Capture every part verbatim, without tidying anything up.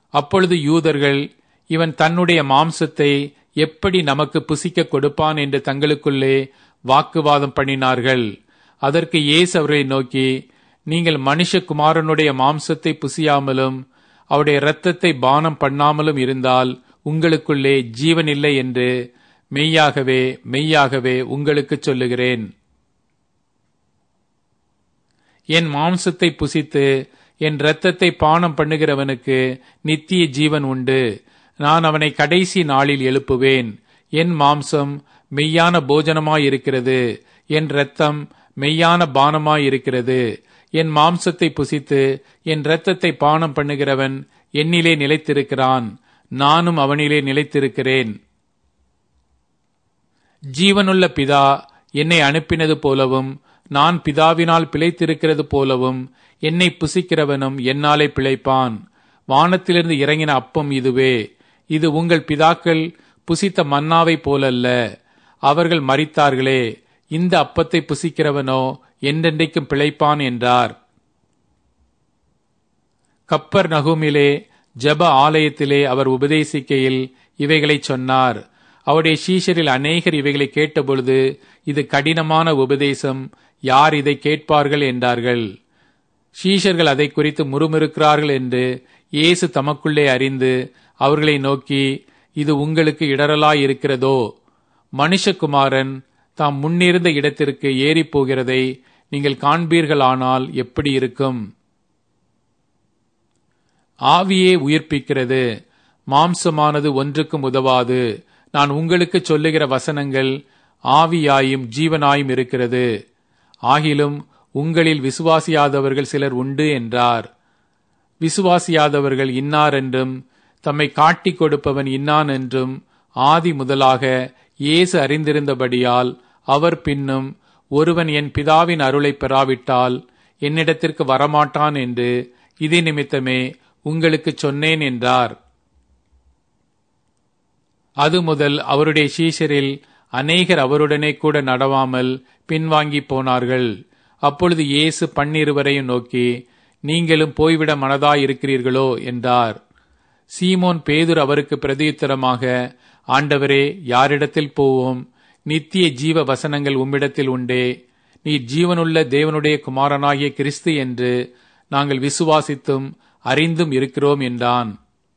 அப்பொழுது யூதர்கள், இவன் தன்னுடைய மாம்சத்தை எப்படி நமக்கு புசிக்க கொடுப்பான் என்று தங்களுக்குள்ளே வாக்குவாதம் பண்ணினார்கள். அதற்கு இயேசு அவர்களை நோக்கி, நீங்கள் மனுஷகுமாரனுடைய மாம்சத்தை புசியாமலும் அவருடைய இரத்தத்தை பானம் பண்ணாமலும் இருந்தால் உங்களுக்குள்ளே ஜீவன் இல்லை என்று மெய்யாகவே மெய்யாகவே உங்களுக்கு சொல்லுகிறேன். என் மாம்சத்தை புசித்து என் இரத்தத்தை பானம் பண்ணுகிறவனுக்கு நித்திய ஜீவன் உண்டு. நான் அவனை கடைசி நாளில் எழுப்புவேன். என் மாம்சம் மெய்யான போஜனமாயிருக்கிறது, என் இரத்தம் மெய்யான பானமாயிருக்கிறது. என் மாம்சத்தை புசித்து என் இரத்தத்தை பானம் பண்ணுகிறவன் என்னிலே நிலைத்திருக்கிறான், நானும் அவனிலே நிலைத்திருக்கிறேன். ஜீவனுள்ள பிதா என்னை அனுப்பினது போலவும் நான் பிதாவினால் பிழைத்திருக்கிறது போலவும் என்னை புசிக்கிறவனும் என்னாலே பிழைப்பான். வானத்திலிருந்து இறங்கின அப்பம் இதுவே. இது உங்கள் பிதாக்கள் புசித்த மன்னாவை போலல்ல, அவர்கள் மரித்தார்களே. இந்த அப்பத்தை புசிக்கிறவனோ என்றென்றைக்கும் பிழைப்பான் என்றார். கப்பர் நகுமிலே ஜெப ஆலயத்திலே அவர் உபதேசிக்கையில் இவைகளை சொன்னார். அவருடைய சீஷரில் அநேகர் இவைகளை கேட்டபொழுது, இது கடினமான உபதேசம், யார் இதை கேட்பார்கள் என்றார்கள். சீஷர்கள் அதை குறித்து முறுமுறுக்கிறார்கள் என்று இயேசு தமக்குள்ளே அறிந்து அவர்களை நோக்கி, இது உங்களுக்கு இடரலாயிருக்கிறதோ? மனுஷகுமாரன் தாம் முன்னிருந்த இடத்திற்கு ஏறி போகிறதை நீங்கள் காண்பீர்களானால் எப்படி இருக்கும்? ஆவியே உயிர்ப்பிக்கிறது, மாம்சமானது ஒன்றுக்கும் உதவாது. நான் உங்களுக்கு சொல்லுகிற வசனங்கள் ஆவியாயும் ஜீவனாயும் இருக்கிறது. ஆகிலும் உங்களில் விசுவாசியாதவர்கள் சிலர் உண்டு என்றார். விசுவாசியாதவர்கள் இன்னார் என்றும் தம்மை காட்டிக் கொடுப்பவன் இன்னான் என்றும் ஆதி முதலாக இயேசு அறிந்திருந்தபடியால் அவர் பின்னும், ஒருவன் என் பிதாவின் அருளை பெறாவிட்டால் என்னிடத்திற்கு வரமாட்டான் என்று இது நிமித்தமே உங்களுக்கு சொன்னேன் என்றார். அது முதல் அவருடைய சீஷரில் அநேகர் அவருடனே கூட நடவாமல் பின்வாங்கி போனார்கள். அப்பொழுது இயேசு பன்னிருவரையும் நோக்கி, நீங்களும் போய்விட மனதாயிருக்கிறீர்களோ என்றார். சீமோன் பேதுரு அவருக்கு பிரதியுத்தரமாக, ஆண்டவரே, யாரிடத்தில் போவோம்? நித்திய ஜீவ வசனங்கள் உம்மிடத்தில் உண்டே. நீ ஜீவனுள்ள தேவனுடைய குமாரனாகிய கிறிஸ்து என்று நாங்கள் விசுவாசித்தும் அறிந்தும் இருக்கிறோம் என்றான்.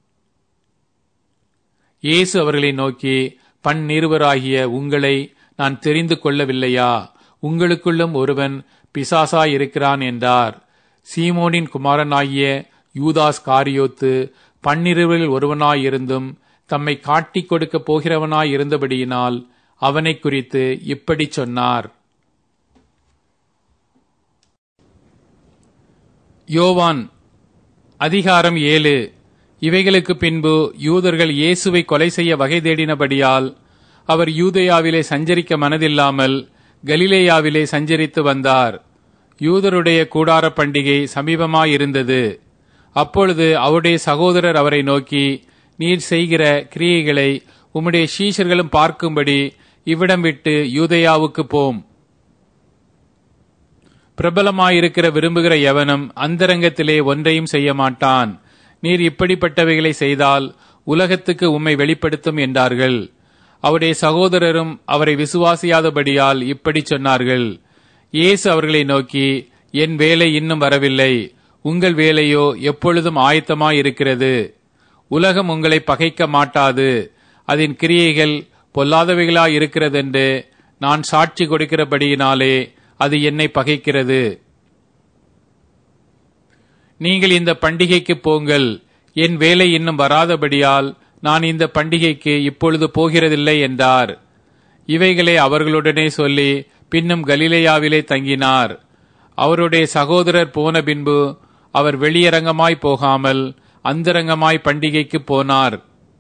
இயேசு அவர்களை நோக்கி, பன்னிருவராகிய உங்களை நான் தெரிந்து கொள்ளவில்லையா? உங்களுக்குள்ளும் ஒருவன் பிசாசாயிருக்கிறான் என்றார். சீமோனின் குமாரனாகிய யூதாஸ் காரியோத்து பன்னிருவரில் ஒருவனாயிருந்தும் தம்மை காட்டிக் கொடுக்க போகிறவனாயிருந்தபடியினால் அவனை குறித்து இப்படி சொன்னார். யோவான் அதிகாரம் ஏழு. இவைகளுக்கு பின்பு யூதர்கள் இயேசுவை கொலை செய்ய வகை தேடினபடியால் அவர் யூதேயாவிலே சஞ்சரிக்க மனதில்லாமல் கலிலேயாவிலே சஞ்சரித்து வந்தார். யூதருடைய கூடார பண்டிகை சமீபமாயிருந்தது. அப்பொழுது அவருடைய சகோதரர் அவரை நோக்கி, நீர் செய்கிற கிரியைகளை உம்முடைய சீஷர்களும் பார்க்கும்படி இவ்விடம் விட்டு யூதேயாவுக்கு போம். பிரபலமாயிருக்கிற விரும்புகிற எவனும் அந்தரங்கத்திலே ஒன்றையும் செய்ய மாட்டான். நீர் இப்படிப்பட்டவைகளை செய்தால் உலகத்துக்கு உம்மை வெளிப்படுத்தும் என்றார்கள். அவருடைய சகோதரரும் அவரை விசுவாசியாதபடியால் இப்படி சொன்னார்கள். இயேசு அவர்களை நோக்கி, என் வேலை இன்னும் வரவில்லை, உங்கள் வேலையோ எப்பொழுதும் ஆயத்தமாயிருக்கிறது. உலகம் உங்களை பகைக்க மாட்டாது, அதன் கிரியைகள் பொல்லாதவைகளாயிருக்கிறதென்று நான் சாட்சி கொடுக்கிறபடியினாலே அது என்னை பகைக்கிறது. நீங்கள் இந்த பண்டிகைக்கு போங்கள், என் வேலை இன்னும் வராதபடியால் நான் இந்த பண்டிகைக்கு இப்பொழுது போகிறதில்லை என்றார். இவைகளை அவர்களுடனே சொல்லி பின்னும் கலிலேயாவிலே தங்கினார். அவருடைய சகோதரர் போன பின்பு அவர் வெளியரங்கமாய் போகாமல் அந்தரங்கமாய் பண்டிகைக்கு போனார்.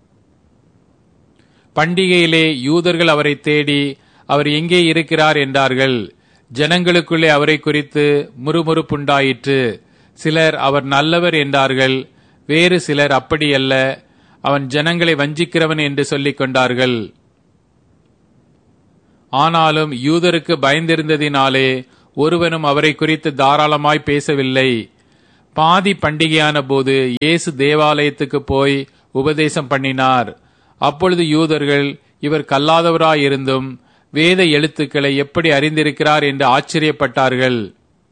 பண்டிகையிலே யூதர்கள் அவரை தேடி அவர் எங்கே இருக்கிறார் என்றார்கள். ஜனங்களுக்குள்ளே அவரை குறித்து முறுமுறுப்புண்டாயிற்று. சிலர் அவர் நல்லவர் என்றார்கள், வேறு சிலர் அப்படியல்ல, அவன் ஜனங்களை வஞ்சிக்கிறவன் என்று சொல்லிக் கொண்டார்கள். ஆனாலும் யூதருக்கு பயந்திருந்ததினாலே ஒருவனும் அவரை குறித்து தாராளமாய் பேசவில்லை. பாதி பண்டிகையான போது இயேசு தேவாலயத்துக்கு போய் உபதேசம் பண்ணினார். அப்பொழுது யூதர்கள் இவர் கல்லாதவராயிருந்தும் வேத எழுத்துக்களை எப்படி அறிந்திருக்கிறார் என்று ஆச்சரியப்பட்டார்கள்.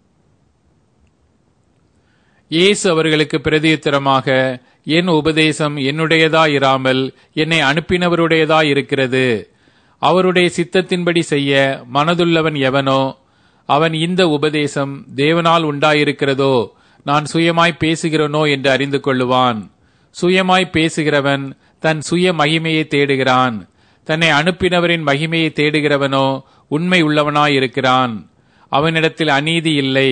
இயேசு அவர்களுக்கு பிரதியுத்தரமாக, என் உபதேசம் என்னுடையதாயிராமல் என்னை அனுப்பினவருடையதாயிருக்கிறது. அவருடைய சித்தத்தின்படி செய்ய மனதுள்ளவன் எவனோ அவன் இந்த உபதேசம் தேவனால் உண்டாயிருக்கிறதோ நான் சுயமாய் பேசுகிறனோ என்று அறிந்து கொள்ளுவான். சுயமாய் பேசுகிறவன் தன் சுய மகிமையை தேடுகிறான். தன்னை அனுப்பினவரின் மகிமையை தேடுகிறவனோ உண்மை உள்ளவனாயிருக்கிறான். அவனிடத்தில் அநீதி இல்லை.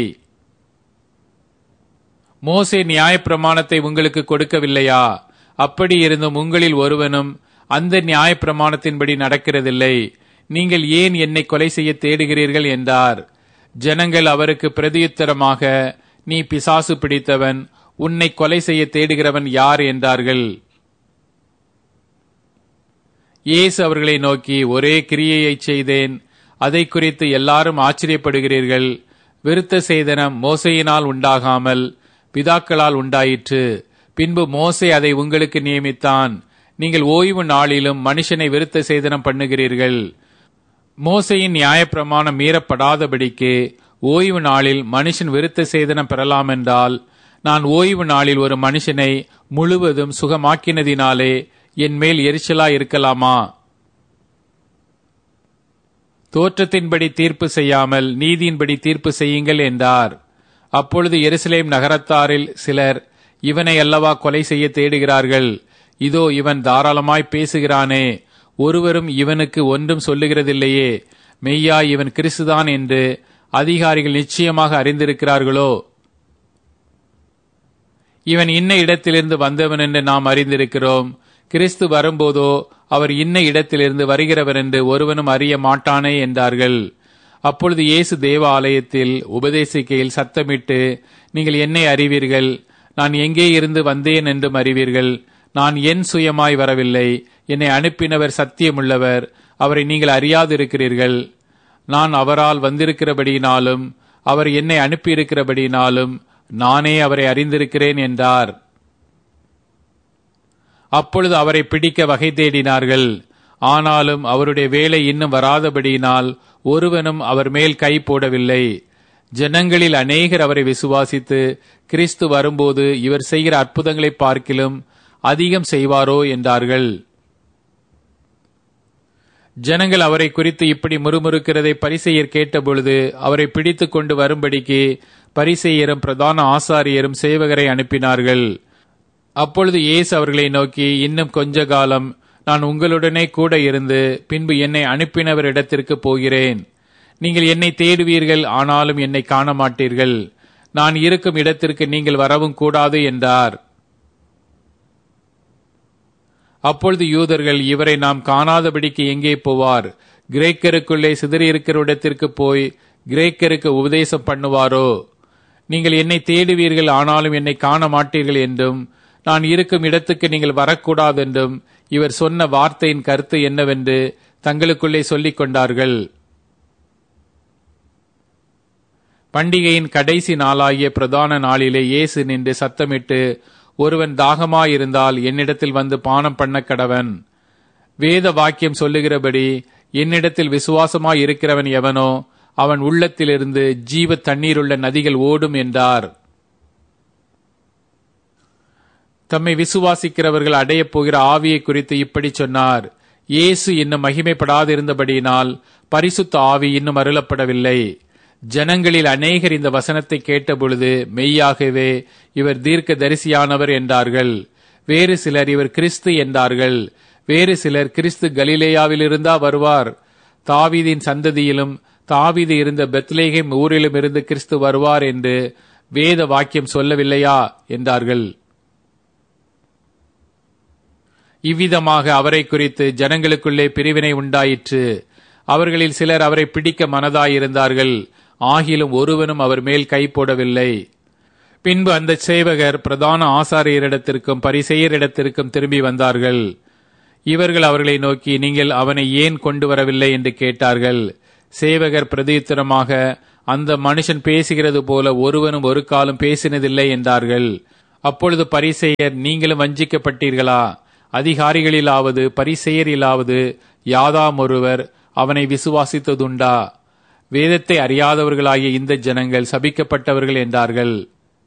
மோசே நியாயப்பிரமாணத்தை உங்களுக்கு கொடுக்கவில்லையா? அப்படி இருந்தும் உங்களில் ஒருவனும் அந்த நியாயப்பிரமாணத்தின்படி நடக்கிறதில்லை. நீங்கள் ஏன் என்னை கொலை செய்ய தேடுகிறீர்கள் என்றார். ஜனங்கள் அவருக்கு பிரதியுத்தரமாக, நீ பிசாசு பிடித்தவன், உன்னை கொலை செய்ய தேடுகிறவன் யார் என்றார்கள். இயேசு அவர்களை நோக்கி, ஒரே கிரியையை செய்தேன், அதை குறித்து எல்லாரும் ஆச்சரியப்படுகிறீர்கள். விருத்த சேதனம் மோசையினால் உண்டாகாமல் பிதாக்களால் உண்டாயிற்று. பின்பு மோசே அதை உங்களுக்கு நியமித்தான். நீங்கள் ஓய்வு நாளிலும் மனுஷனை விருத்த சேதனம் பண்ணுகிறீர்கள். மோசையின் நியாயப்பிரமாணம் மீறப்படாதபடிக்கு ஓய்வு நாளில் மனுஷன் விருத்த சேதனம் பெறலாம் என்றால், நான் ஓய்வு நாளில் ஒரு மனுஷனை முழுவதும் சுகமாக்கினதினாலே என் மேல் எரிச்சலா இருக்கலாமா? தோற்றத்தின்படி தீர்ப்பு செய்யாமல் நீதியின்படி தீர்ப்பு செய்யுங்கள் என்றார். அப்பொழுது எருசலேம் நகரத்தாரில் சிலர், இவனை அல்லவா கொலை செய்ய தேடுகிறார்கள்? இதோ இவன் தாராளமாய் பேசுகிறானே, ஒருவரும் இவனுக்கு ஒன்றும் சொல்லுகிறதில்லையே. மெய்யா இவன் கிறிஸ்துதான் என்று அதிகாரிகள் நிச்சயமாக அறிந்திருக்கிறார்களோ? இவன் இன்ன இடத்திலிருந்து வந்தவன் என்று நாம் அறிந்திருக்கிறோம். கிறிஸ்து வரும்போதோ அவர் இன்ன இடத்திலிருந்து வருகிறவர் என்று ஒருவனும் அறிய மாட்டானே என்றார்கள். அப்பொழுது இயேசு தேவ ஆலயத்தில் உபதேசிக்கையில் சத்தமிட்டு, நீங்கள் என்னை அறிவீர்கள், நான் எங்கே இருந்து வந்தேன் என்றும் அறிவீர்கள். நான் என் சுயமாய் வரவில்லை, என்னை அனுப்பினவர் சத்தியமுள்ளவர், அவரை நீங்கள் அறியாதிருக்கிறீர்கள். நான் அவரால் வந்திருக்கிறபடியினாலும் அவர் என்னை அனுப்பியிருக்கிறபடியினாலும் நானே அவரை அறிந்திருக்கிறேன் என்றார். அப்பொழுது அவரை பிடிக்க வகை தேடினார்கள். ஆனாலும் அவருடைய வேலை இன்னும் வராதபடியினால் ஒருவனும் அவர் மேல் கை போடவில்லை. ஜனங்களில் அநேகர் அவரை விசுவாசித்து, கிறிஸ்து வரும்போது இவர் செய்கிற அற்புதங்களை பார்க்கிலும் அதிகம் செய்வாரோ என்றார்கள். ஜனங்கள் அவரை குறித்து இப்படி முறுமுறுக்கிறதை பரிசேயர் கேட்டபொழுது அவரை பிடித்து கொண்டு வரும்படிக்கு பரிசேயரும் பிரதான ஆசாரியரும் சேவகரை அனுப்பினார்கள். அப்பொழுது இயேசு அவர்களை நோக்கி, இன்னும் கொஞ்ச காலம் நான் உங்களுடனே கூட இருந்து பின்பு என்னை அனுப்பினவர் இடத்திற்கு போகிறேன். நீங்கள் என்னை தேடுவீர்கள், ஆனாலும் என்னை காண மாட்டீர்கள். நான் இருக்கும் இடத்திற்கு நீங்கள் வரவும் கூடாது என்றார். அப்பொழுது யூதர்கள், இவரை நாம் காணாதபடிக்கு எங்கே போவார்? கிரேக்கருக்குள்ளே சிதறியிருக்கிற இடத்திற்கு போய் கிரேக்கருக்கு உபதேசம் பண்ணுவாரோ? நீங்கள் என்னை தேடுவீர்கள், ஆனாலும் என்னை காண மாட்டீர்கள் என்றும், நான் இருக்கும் இடத்துக்கு நீங்கள் வரக்கூடாது என்றும் இவர் சொன்ன வார்த்தையின் கருத்து என்னவென்று தங்களுக்குள்ளே சொல்லிக் கொண்டார்கள். பண்டிகையின் கடைசி நாளாகிய பிரதான நாளிலே இயேசு நின்று சத்தமிட்டு, ஒருவன் தாகமாயிருந்தால் என்னிடத்தில் வந்து பானம் பண்ண கடவன். வேத வாக்கியம் சொல்லுகிறபடி என்னிடத்தில் விசுவாசமாய் இருக்கிறவன் எவனோ அவன் உள்ளத்திலிருந்து ஜீவ தண்ணீருள்ள நதிகள் ஓடும் என்றார். தம்மை விசுவாசிக்கிறவர்கள் அடையப் போகிற ஆவியை குறித்து இப்படி சொன்னார். இயேசு இன்னும் மகிமைப்படாதிருந்தபடியினால் பரிசுத்த ஆவி இன்னும் அருளப்படவில்லை. ஜனங்களில் அநேகர் இந்த வசனத்தை கேட்டபொழுது, மெய்யாகவே இவர் தீர்க்க தரிசியானவர் என்றார்கள். வேறு சிலர் இவர் கிறிஸ்து என்றார்கள். வேறு சிலர், கிறிஸ்து கலிலேயாவிலிருந்தா வருவார்? தாவீதின் சந்ததியிலும் தாவீது இருந்த பெத்லேகேம் ஊரிலும் இருந்து கிறிஸ்து வருவார் என்று வேத வாக்கியம் சொல்லவில்லையா என்றார்கள். இவ்விதமாக அவரை குறித்து ஜனங்களுக்குள்ளே பிரிவினை உண்டாயிற்று. அவர்களில் சிலர் அவரை பிடிக்க மனதாயிருந்தார்கள். ஆகிலும் ஒருவனும் அவர் மேல் கை போடவில்லை. பின்பு அந்த சேவகர் பிரதான ஆசாரியரிடத்திற்கும் பரிசேயரிடத்திற்கும் திரும்பி வந்தார்கள். இவர்கள் அவர்களை நோக்கி, நீங்கள் அவனை ஏன் கொண்டு வரவில்லை என்று கேட்டார்கள். சேவகர் பிரதியுத்தரமாக, அந்த மனுஷன் பேசுகிறது போல ஒருவனும் ஒரு காலும் பேசினதில்லை என்றார்கள். அப்பொழுது பரிசேயர், நீங்களும் வஞ்சிக்கப்பட்டீர்களா? அதிகாரிகளிலாவது பரிசேயரிலாவது யாதாம் ஒருவர் அவனை விசுவாசித்ததுண்டா? வேதத்தை அறியாதவர்களாகிய இந்த ஜனங்கள் சபிக்கப்பட்டவர்கள் என்றார்கள்.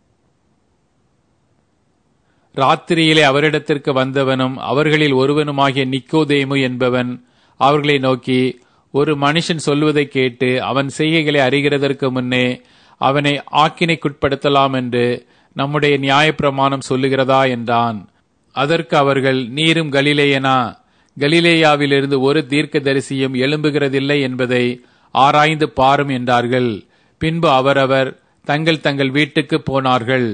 ராத்திரியிலே அவரிடத்திற்கு வந்தவனும் அவர்களில் ஒருவனுமாகிய நிக்கோதேமு என்பவன் அவர்களை நோக்கி, ஒரு மனுஷன் சொல்வதை கேட்டு அவன் செய்கைகளை அறிகிறதற்கு முன்னே அவனை ஆக்கினைக்குட்படுத்தலாம் என்று நம்முடைய நியாயப்பிரமாணம் சொல்லுகிறதா என்றான். அதற்கு அவர்கள், நீரும் கலிலேயனா? கலிலேயாவிலிருந்து ஒரு தீர்க்கதரிசியும் எழும்புகிறதில்லை என்பதை ஆராய்ந்து பாரும் என்றார்கள். பின்பு அவரவர் தங்கள் தங்கள் வீட்டுக்கு போனார்கள்.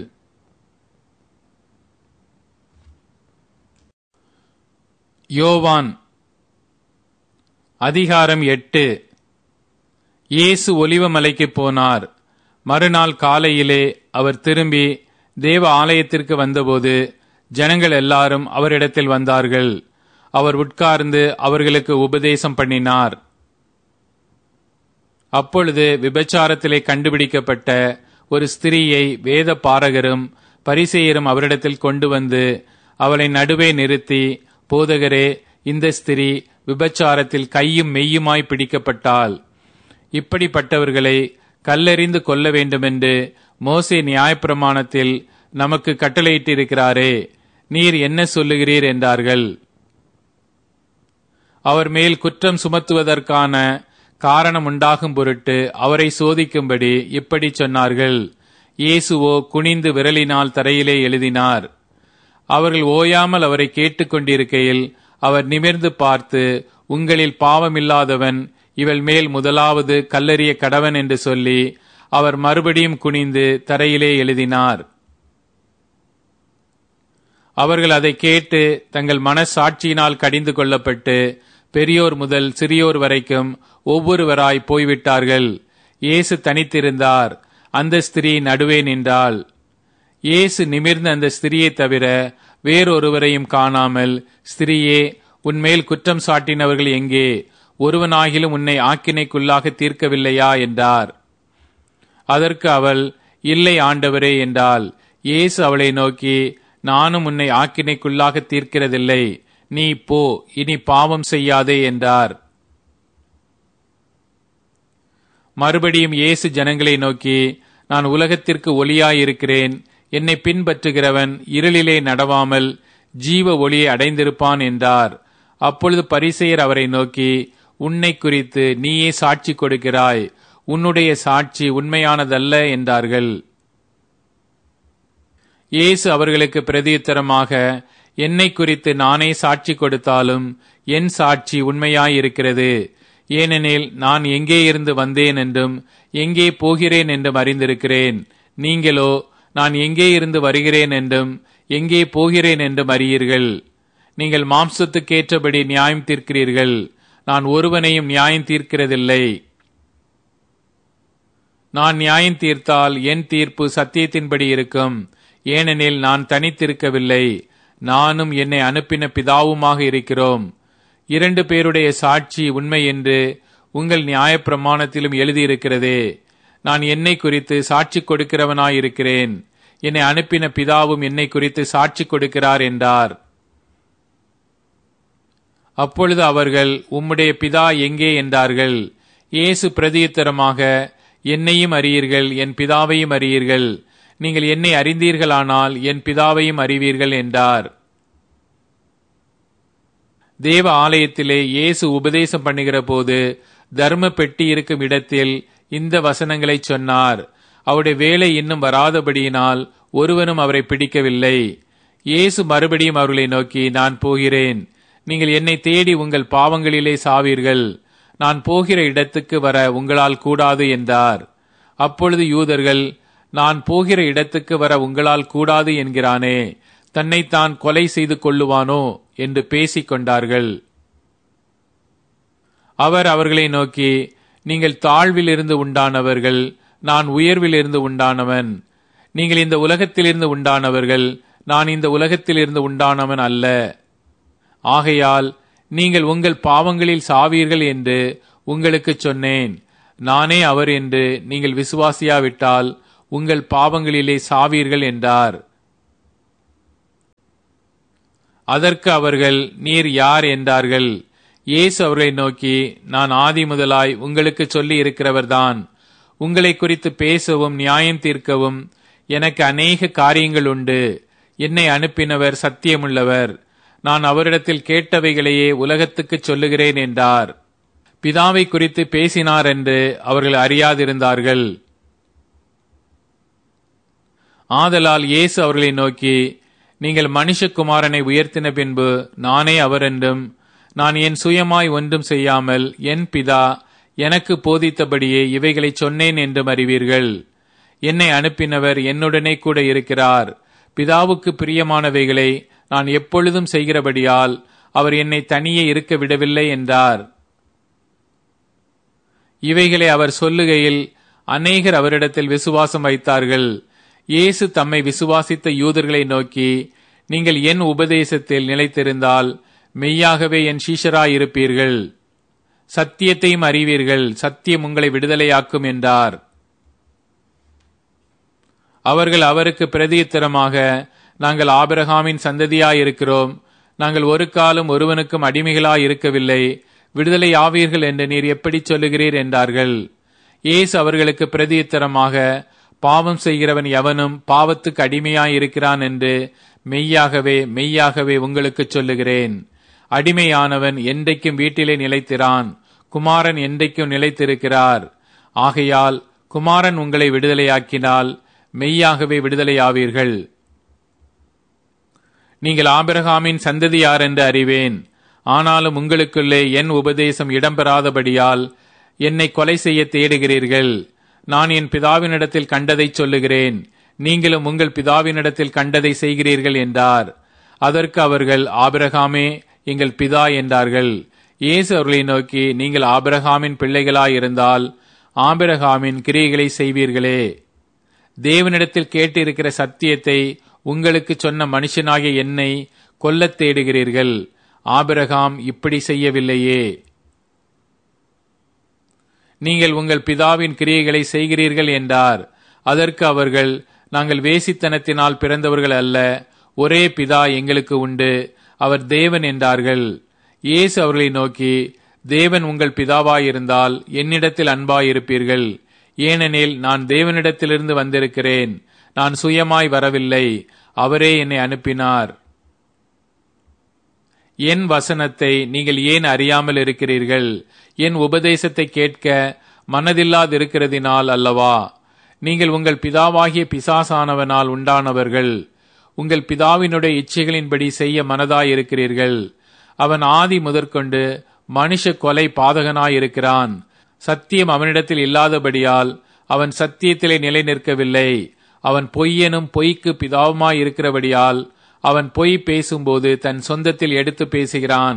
யோவான் அதிகாரம் எட்டு. இயேசு ஒலிவமலைக்கு போனார். மறுநாள் காலையிலே அவர் திரும்பி தேவ ஆலயத்திற்கு வந்தபோது ஜனங்கள் எல்லாரும் அவரிடத்தில் வந்தார்கள். அவர் உட்கார்ந்து அவர்களுக்கு உபதேசம் பண்ணினார். அப்பொழுது விபச்சாரத்திலே கண்டுபிடிக்கப்பட்ட ஒரு ஸ்திரீயை வேத பாரகரும் பரிசேயரும் அவரிடத்தில் கொண்டு வந்து அவளை நடுவே நிறுத்தி, போதகரே, இந்த ஸ்திரீ விபச்சாரத்தில் கையும் மெய்யுமாய் பிடிக்கப்பட்டாள். இப்படிப்பட்டவர்களை கல்லெறிந்து கொல்ல வேண்டுமென்று மோசே நியாயப்பிரமாணத்தில் நமக்கு கட்டளையிட்டிருக்கிறாரே, நீர் என்ன சொல்லுகிறீர் என்றார்கள். அவர் மேல் குற்றம் சுமத்துவதற்கான காரணம் உண்டாகும் பொருட்டு அவரை சோதிக்கும்படி இப்படி சொன்னார்கள். இயேசுவோ குனிந்து விரலினால் தரையிலே எழுதினார். அவர்கள் ஓயாமல் அவரை கேட்டுக்கொண்டிருக்கையில் அவர் நிமிர்ந்து பார்த்து, உங்களில் பாவமில்லாதவன் இவள் மேல் முதலாவது கல்லெறிய கடவன் என்று சொல்லி அவர் மறுபடியும் குனிந்து தரையிலே எழுதினார். அவர்கள் அதை கேட்டு தங்கள் மனசாட்சியினால் கடிந்து கொள்ளப்பட்டு பெரியோர் முதல் சிறியோர் வரைக்கும் ஒவ்வொருவராய் போய்விட்டார்கள். இயேசு தனித்திருந்தார். அந்த ஸ்திரீ நடுவே நின்றாள். இயேசு நிமிர்ந்த அந்த ஸ்திரியை தவிர வேறொருவரையும் காணாமல், ஸ்திரியே, உன்மேல் குற்றம் சாட்டினவர்கள் எங்கே? ஒருவனாகிலும் உன்னை ஆக்கினைக்குள்ளாக தீர்க்கவில்லையா என்றார். அதற்கு அவள், இல்லை ஆண்டவரே என்றாள். இயேசு அவளை நோக்கி, நானும் உன்னை ஆக்கினைக்குள்ளாக தீர்க்கிறதில்லை. நீ போ, இனி பாவம் செய்யாதே என்றார். மறுபடியும் இயேசு ஜனங்களை நோக்கி, நான் உலகத்திற்கு ஒளியாயிருக்கிறேன். என்னை பின்பற்றுகிறவன் இருளிலே நடவாமல் ஜீவ ஒளியை அடைந்திருப்பான் என்றார். அப்பொழுது பரிசேயர் அவரை நோக்கி, உன்னை குறித்து நீயே சாட்சி கொடுக்கிறாய். உன்னுடைய சாட்சி உண்மையானதல்ல என்றார்கள். இயேசு அவர்களுக்கு பிரதியுத்தரமாக, என்னை குறித்து நானே சாட்சி கொடுத்தாலும் என் சாட்சி உண்மையாயிருக்கிறது. ஏனெனில் நான் எங்கே இருந்து வந்தேன் என்றும் எங்கே போகிறேன் என்றும் அறிந்திருக்கிறேன். நீங்களோ நான் எங்கே இருந்து வருகிறேன் என்றும் எங்கே போகிறேன் என்றும் அறியீர்கள். நீங்கள் மாம்சத்துக்கேற்றபடி நியாயம் தீர்க்கிறீர்கள். நான் ஒருவனையும் நியாயம் தீர்க்கிறதில்லை. நான் நியாயம் தீர்த்தால் என் தீர்ப்பு சத்தியத்தின்படி இருக்கும். ஏனெனில் நான் தனித்திருக்கவில்லை, நானும் என்னை அனுப்பின பிதாவுமாக இருக்கிறோம். இரண்டு பேருடைய சாட்சி உண்மை என்று உங்கள் நியாயப்பிரமாணத்திலும் எழுதியிருக்கிறதே. நான் என்னை குறித்து சாட்சி கொடுக்கிறவனாயிருக்கிறேன். என்னை அனுப்பின பிதாவும் என்னை குறித்து சாட்சி கொடுக்கிறார் என்றார். அப்பொழுது அவர்கள், உம்முடைய பிதா எங்கே என்றார்கள். இயேசு பிரதியுத்தரமாக, என்னையும் அறியீர்கள், என் பிதாவையும் அறியீர்கள். நீங்கள் என்னை அறிந்தீர்களானால் என் பிதாவையும் அறிவீர்கள் என்றார். தேவ ஆலயத்திலே இயேசு உபதேசம் பண்ணுகிற போது தர்ம பெட்டி இருக்கும் இடத்தில் இந்த வசனங்களை சொன்னார். அவருடைய வேலை இன்னும் வராதபடியினால் ஒருவனும் அவரை பிடிக்கவில்லை. இயேசு மறுபடியும் அவர்களை நோக்கி, நான் போகிறேன். நீங்கள் என்னை தேடி உங்கள் பாவங்களிலே சாவீர்கள். நான் போகிற இடத்துக்கு வர உங்களால் கூடாது என்றார். அப்பொழுது யூதர்கள், நான் போகிற இடத்துக்கு வர உங்களால் கூடாது என்கிறானே, தன்னைத்தான் கொலை செய்து கொள்ளுவானோ என்று பேசிக் கொண்டார்கள். அவர் அவர்களை நோக்கி, நீங்கள் தாழ்விலிருந்து உண்டானவர்கள், நான் உயர்விலிருந்து உண்டானவன். நீங்கள் இந்த உலகத்திலிருந்து உண்டானவர்கள், நான் இந்த உலகத்திலிருந்து உண்டானவன் அல்ல. ஆகையால் நீங்கள் உங்கள் பாவங்களில் சாவீர்கள் என்று உங்களுக்கு சொன்னேன். நானே அவர் என்று நீங்கள் விசுவாசியாவிட்டால் உங்கள் பாவங்களிலே சாவீர்கள் என்றார். அதற்கு அவர்கள், நீர் யார் என்றார்கள். இயேசு அவர்களை நோக்கி, நான் ஆதி முதலாய் உங்களுக்கு சொல்லி இருக்கிறவர்தான். உங்களை குறித்து பேசவும் நியாயம் தீர்க்கவும் எனக்கு அநேக காரியங்கள் உண்டு. என்னை அனுப்பினவர் சத்தியமுள்ளவர். நான் அவரிடத்தில் கேட்டவைகளையே உலகத்துக்கு சொல்லுகிறேன் என்றார். பிதாவை குறித்து பேசினார் என்று அவர்கள் அறியாதிருந்தார்கள். ஆதலால் இயேசு அவர்களை நோக்கி, நீங்கள் மனுஷகுமாரனை உயர்த்தின பின்பு நானே அவர் என்றும், நான் என் சுயமாய் ஒன்றும் செய்யாமல் என் பிதா எனக்கு போதித்தபடியே இவைகளை சொன்னேன் என்றும் அறிவீர்கள். என்னை அனுப்பினவர் என்னுடனே கூட இருக்கிறார். பிதாவுக்கு பிரியமானவைகளை நான் எப்பொழுதும் செய்கிறபடியால் அவர் என்னை தனியே இருக்க விடவில்லை என்றார். இவைகளை அவர் சொல்லுகையில் அநேகர் அவரிடத்தில் விசுவாசம் வைத்தார்கள். இயேசு தம்மை விசுவாசித்த யூதர்களை நோக்கி, நீங்கள் என் உபதேசத்தில் நிலைத்திருந்தால் மெய்யாகவே என் சீஷராயிருப்பீர்கள். சத்தியத்தையும் அறிவீர்கள், சத்தியம் உங்களை விடுதலையாக்கும் என்றார். அவர்கள் அவருக்கு பிரதியுத்தரமாக, நாங்கள் ஆபிரகாமின் சந்ததியாயிருக்கிறோம். நாங்கள் ஒரு காலம் ஒருவனுக்கும் அடிமைகளாயிருக்கவில்லை. விடுதலை ஆவீர்கள் என்று நீர் எப்படி சொல்லுகிறீர் என்றார்கள். இயேசு அவர்களுக்கு பிரதியுத்தரமாக, பாவம் செய்கிறவன் எவனும் பாவத்துக்கு அடிமையாயிருக்கிறான் என்று மெய்யாகவே மெய்யாகவே உங்களுக்கு சொல்லுகிறேன். அடிமையானவன் என்றைக்கும் வீட்டிலே நிலைத்திரான், குமாரன் என்றைக்கும் நிலைத்திருக்கிறார். ஆகையால் குமாரன் உங்களை விடுதலையாக்கினால் மெய்யாகவே விடுதலையாவீர்கள். நீங்கள் ஆபிரகாமின் சந்ததியார் என்று அறிவேன். ஆனாலும் உங்களுக்குள்ளே என் உபதேசம் இடம்பெறாதபடியால் என்னை கொலை செய்ய தேடுகிறீர்கள். நான் என் பிதாவினிடத்தில் கண்டதை சொல்லுகிறேன், நீங்களும் உங்கள் பிதாவினிடத்தில் கண்டதை செய்கிறீர்கள் என்றார். அதற்கு அவர்கள், ஆபிரகாமே எங்கள் பிதா என்றார்கள். இயேசு அவர்களை நோக்கி, நீங்கள் ஆபிரகாமின் பிள்ளைகளாயிருந்தால் ஆபிரகாமின் கிரியைகளை செய்வீர்களே. தேவனிடத்தில் கேட்டிருக்கிற சத்தியத்தை உங்களுக்கு சொன்ன மனுஷனாகிய என்னை கொல்லத் தேடுகிறீர்கள். ஆபிரகாம் இப்படி செய்யவில்லையே. நீங்கள் உங்கள் பிதாவின் கிரியைகளை செய்கிறீர்கள் என்றார். அதற்கு அவர்கள், நாங்கள் வேசித்தனத்தினால் பிறந்தவர்கள் அல்ல, ஒரே பிதா எங்களுக்கு உண்டு, அவர் தேவன் என்றார்கள். இயேசு அவர்களை நோக்கி, தேவன் உங்கள் பிதாவாயிருந்தால் என்னிடத்தில் அன்பாயிருப்பீர்கள். ஏனெனில் நான் தேவனிடத்திலிருந்து வந்திருக்கிறேன். நான் சுயமாய் வரவில்லை, அவரே என்னை அனுப்பினார். என் வசனத்தை நீங்கள் ஏன் அறியாமல் இருக்கிறீர்கள்? என் உபதேசத்தை கேட்க மனதில்லாதிருக்கிறதினால் அல்லவா? நீங்கள் உங்கள் பிதாவாகிய பிசாசானவனால் உண்டானவர்கள். உங்கள் பிதாவினுடைய இச்சைகளின்படி செய்ய மனதாயிருக்கிறீர்கள். அவன் ஆதி முதற்கொண்டு மனுஷ கொலை பாதகனாயிருக்கிறான். சத்தியம் அவனிடத்தில் இல்லாதபடியால் அவன் சத்தியத்திலே நிலை நிற்கவில்லை. அவன் பொய்யனும் பொய்க்கு பிதாவுமாயிருக்கிறபடியால் அவன் பொய் பேசும்போது தன் சொந்தத்தில் எடுத்து பேசுகிறான்.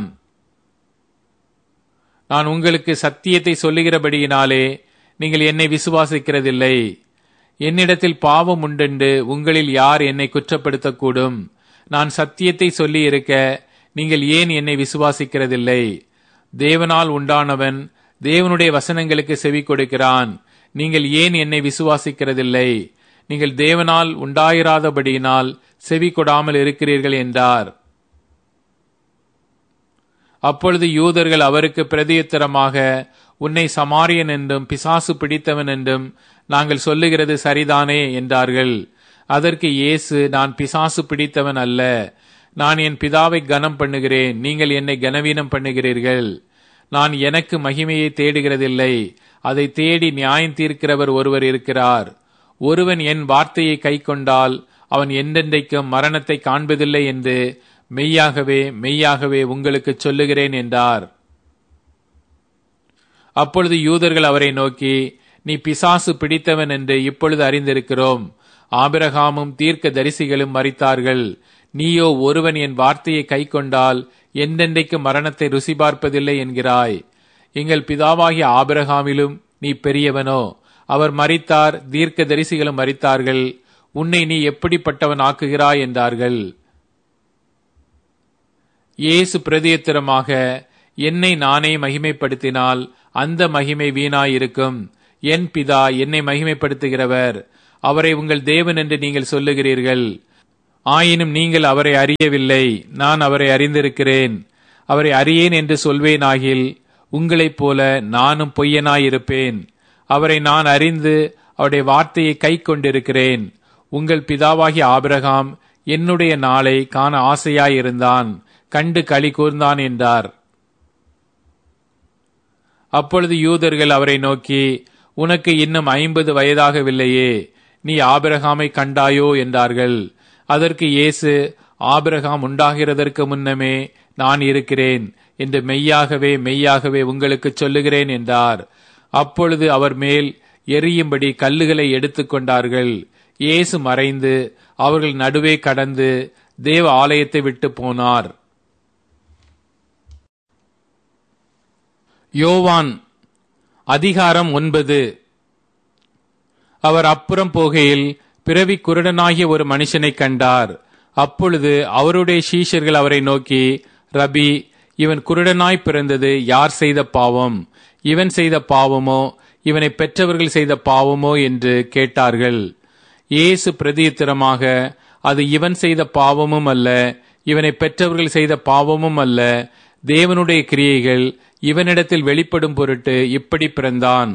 நான் உங்களுக்கு சத்தியத்தை சொல்லுகிறபடியினாலே நீங்கள் என்னை விசுவாசிக்கிறதில்லை. என்னிடத்தில் பாவம் உண்டென்று உங்களில் யார் என்னை குற்றப்படுத்தக்கூடும்? நான் சத்தியத்தை சொல்லி இருக்க நீங்கள் ஏன் என்னை விசுவாசிக்கிறதில்லை? தேவனால் உண்டானவன் தேவனுடைய வசனங்களுக்கு செவி கொடுக்கிறான். நீங்கள் ஏன் என்னை விசுவாசிக்கிறதில்லை? நீங்கள் தேவனால் உண்டாயிராதபடியினால் செவி கொடாமல் இருக்கிறீர்கள் என்றார். அப்பொழுது யூதர்கள் அவருக்கு பிரதியுத்தரமாக, உன்னை சமாரியன் என்றும் பிசாசு பிடித்தவன் என்றும் நாங்கள் சொல்லுகிறது சரிதானே என்றார்கள். அதற்கு இயேசு, நான் பிசாசு பிடித்தவன் அல்ல, நான் என் பிதாவை கனம் பண்ணுகிறேன், நீங்கள் என்னை கனவீனம் பண்ணுகிறீர்கள். நான் எனக்கு மகிமையை தேடுகிறதில்லை, அதை தேடி நியாயம் தீர்க்கிறவர் ஒருவர் இருக்கிறார். ஒருவன் என் வார்த்தையை கைக்கொண்டால் அவன் என்றென்றைக்கும் மரணத்தை காண்பதில்லை என்று மெய்யாகவே மெய்யாகவே உங்களுக்கு சொல்லுகிறேன் என்றார். அப்பொழுது யூதர்கள் அவரை நோக்கி, நீ பிசாசு பிடித்தவன் என்று இப்பொழுது அறிந்திருக்கிறோம். ஆபிரகாமும் தீர்க்க தரிசிகளும் மரித்தார்கள். நீயோ ஒருவன் என் வார்த்தையை கைக்கொண்டால் என்றென்றைக்கு மரணத்தை ருசி பார்ப்பதில்லை என்கிறாய். எங்கள் பிதாவாகிய ஆபிரகாமிலும் நீ பெரியவனோ? அவர் மரித்தார், தீர்க்க தரிசிகளும் மரித்தார்கள். உன்னை நீ எப்படிப்பட்டவன் ஆக்குகிறாய் என்றார்கள். இயேசு பிரதியுத்தரமாக, என்னை நானே மகிமைப்படுத்தினால் அந்த மகிமை வீணாயிருக்கும். என் பிதா என்னை மகிமைப்படுத்துகிறவர், அவரை உங்கள் தேவன் என்று நீங்கள் சொல்லுகிறீர்கள். ஆயினும் நீங்கள் அவரை அறியவில்லை, நான் அவரை அறிந்திருக்கிறேன். அவரை அறியேன் என்று சொல்வேனாகில் உங்களைப் போல நானும் பொய்யனாயிருப்பேன். அவரை நான் அறிந்து அவருடைய வார்த்தையை கை கொண்டிருக்கிறேன். உங்கள் பிதாவாகிய ஆபிரகாம் என்னுடைய நாளை காண ஆசையாயிருந்தான், கண்டு களி கூர்ந்தான் என்றார். அப்பொழுது யூதர்கள் அவரை நோக்கி, உனக்கு இன்னும் ஐம்பது வயதாகவில்லையே, நீ ஆபிரகாமை கண்டாயோ என்றார்கள். அதற்கு இயேசு, ஆபிரகாம் உண்டாகிறதற்கு முன்னமே நான் இருக்கிறேன் என்று மெய்யாகவே மெய்யாகவே உங்களுக்கு சொல்லுகிறேன் என்றார். அப்பொழுது அவர் மேல் எரியும்படி கல்லுகளை எடுத்துக்கொண்டார்கள். இயேசு மறைந்து அவர்கள் நடுவே கடந்து தேவ ஆலயத்தை விட்டு போனார். யோவான் அதிகாரம் ஒன்பது. அவர் அப்புறம் போகையில் பிறவி குருடனாகிய ஒரு மனுஷனை கண்டார். அப்பொழுது அவருடைய சீஷர்கள் அவரை நோக்கி, ரபி, இவன் குருடனாய் பிறந்தது யார் செய்த பாவம்? இவன் செய்த பாவமோ இவனை பெற்றவர்கள் செய்த பாவமோ என்று கேட்டார்கள். இயேசு பிரதியுத்தரமாக, அது இவன் செய்த பாவமும் அல்ல, இவனை பெற்றவர்கள் செய்த பாவமும் அல்ல, தேவனுடைய கிரியைகள் இவனிடத்தில் வெளிப்படும் பொருட்டு இப்படி பிறந்தான்.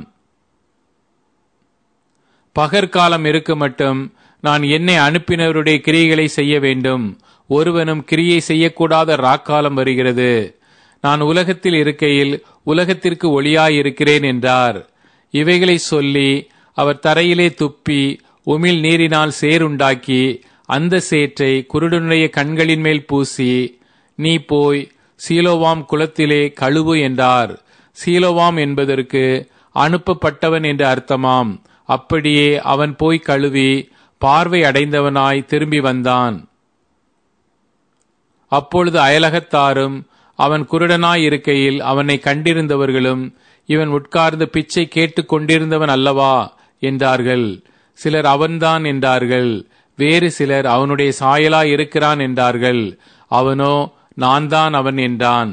பகற்காலம் இருக்க மட்டும் நான் என்னை அனுப்பினவருடைய கிரியைகளை செய்ய வேண்டும். ஒருவனும் கிரியை செய்யக்கூடாத ராக்காலம் வருகிறது. நான் உலகத்தில் இருக்கையில் உலகத்திற்கு ஒளியாயிருக்கிறேன் என்றார். இவைகளை சொல்லி அவர் தரையிலே துப்பி உமிழ் நீரினால் சேருண்டாக்கி அந்த சேற்றை குருடனுடைய கண்களின் மேல் பூசி, நீ போய் சீலோவாம் குளத்திலே கழுவு என்றார். சீலோவாம் என்பதற்கு அனுப்பப்பட்டவன் என்று அர்த்தமாம். அப்படியே அவன் போய் கழுவி பார்வை அடைந்தவனாய் திரும்பி வந்தான். அப்பொழுது அயலகத்தாரும் அவன் குருடனாய் இருக்கையில் அவனை கண்டிருந்தவர்களும், இவன் உட்கார்ந்து பிச்சை கேட்டுக் கொண்டிருந்தவன் அல்லவா என்றார்கள். சிலர் அவன்தான் என்றார்கள். வேறு சிலர் அவனுடைய சாயலாய் இருக்கிறான் என்றார்கள். அவனோ, நான் தான் அவன் என்றான்.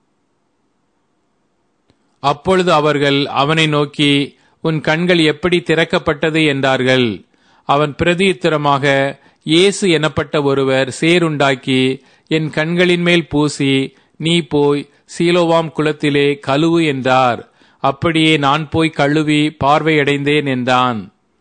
அப்பொழுது அவர்கள் அவனை நோக்கி, உன் கண்கள் எப்படி திறக்கப்பட்டது என்றார்கள். அவன் பிரதியுத்தரமாக, இயேசு எனப்பட்ட ஒருவர் சேருண்டாக்கி என் கண்களின் மேல் பூசி, நீ போய் சீலோவாம் குளத்திலே கழுவு என்றார். அப்படியே நான் போய் கழுவி பார்வையடைந்தேன் என்றான்.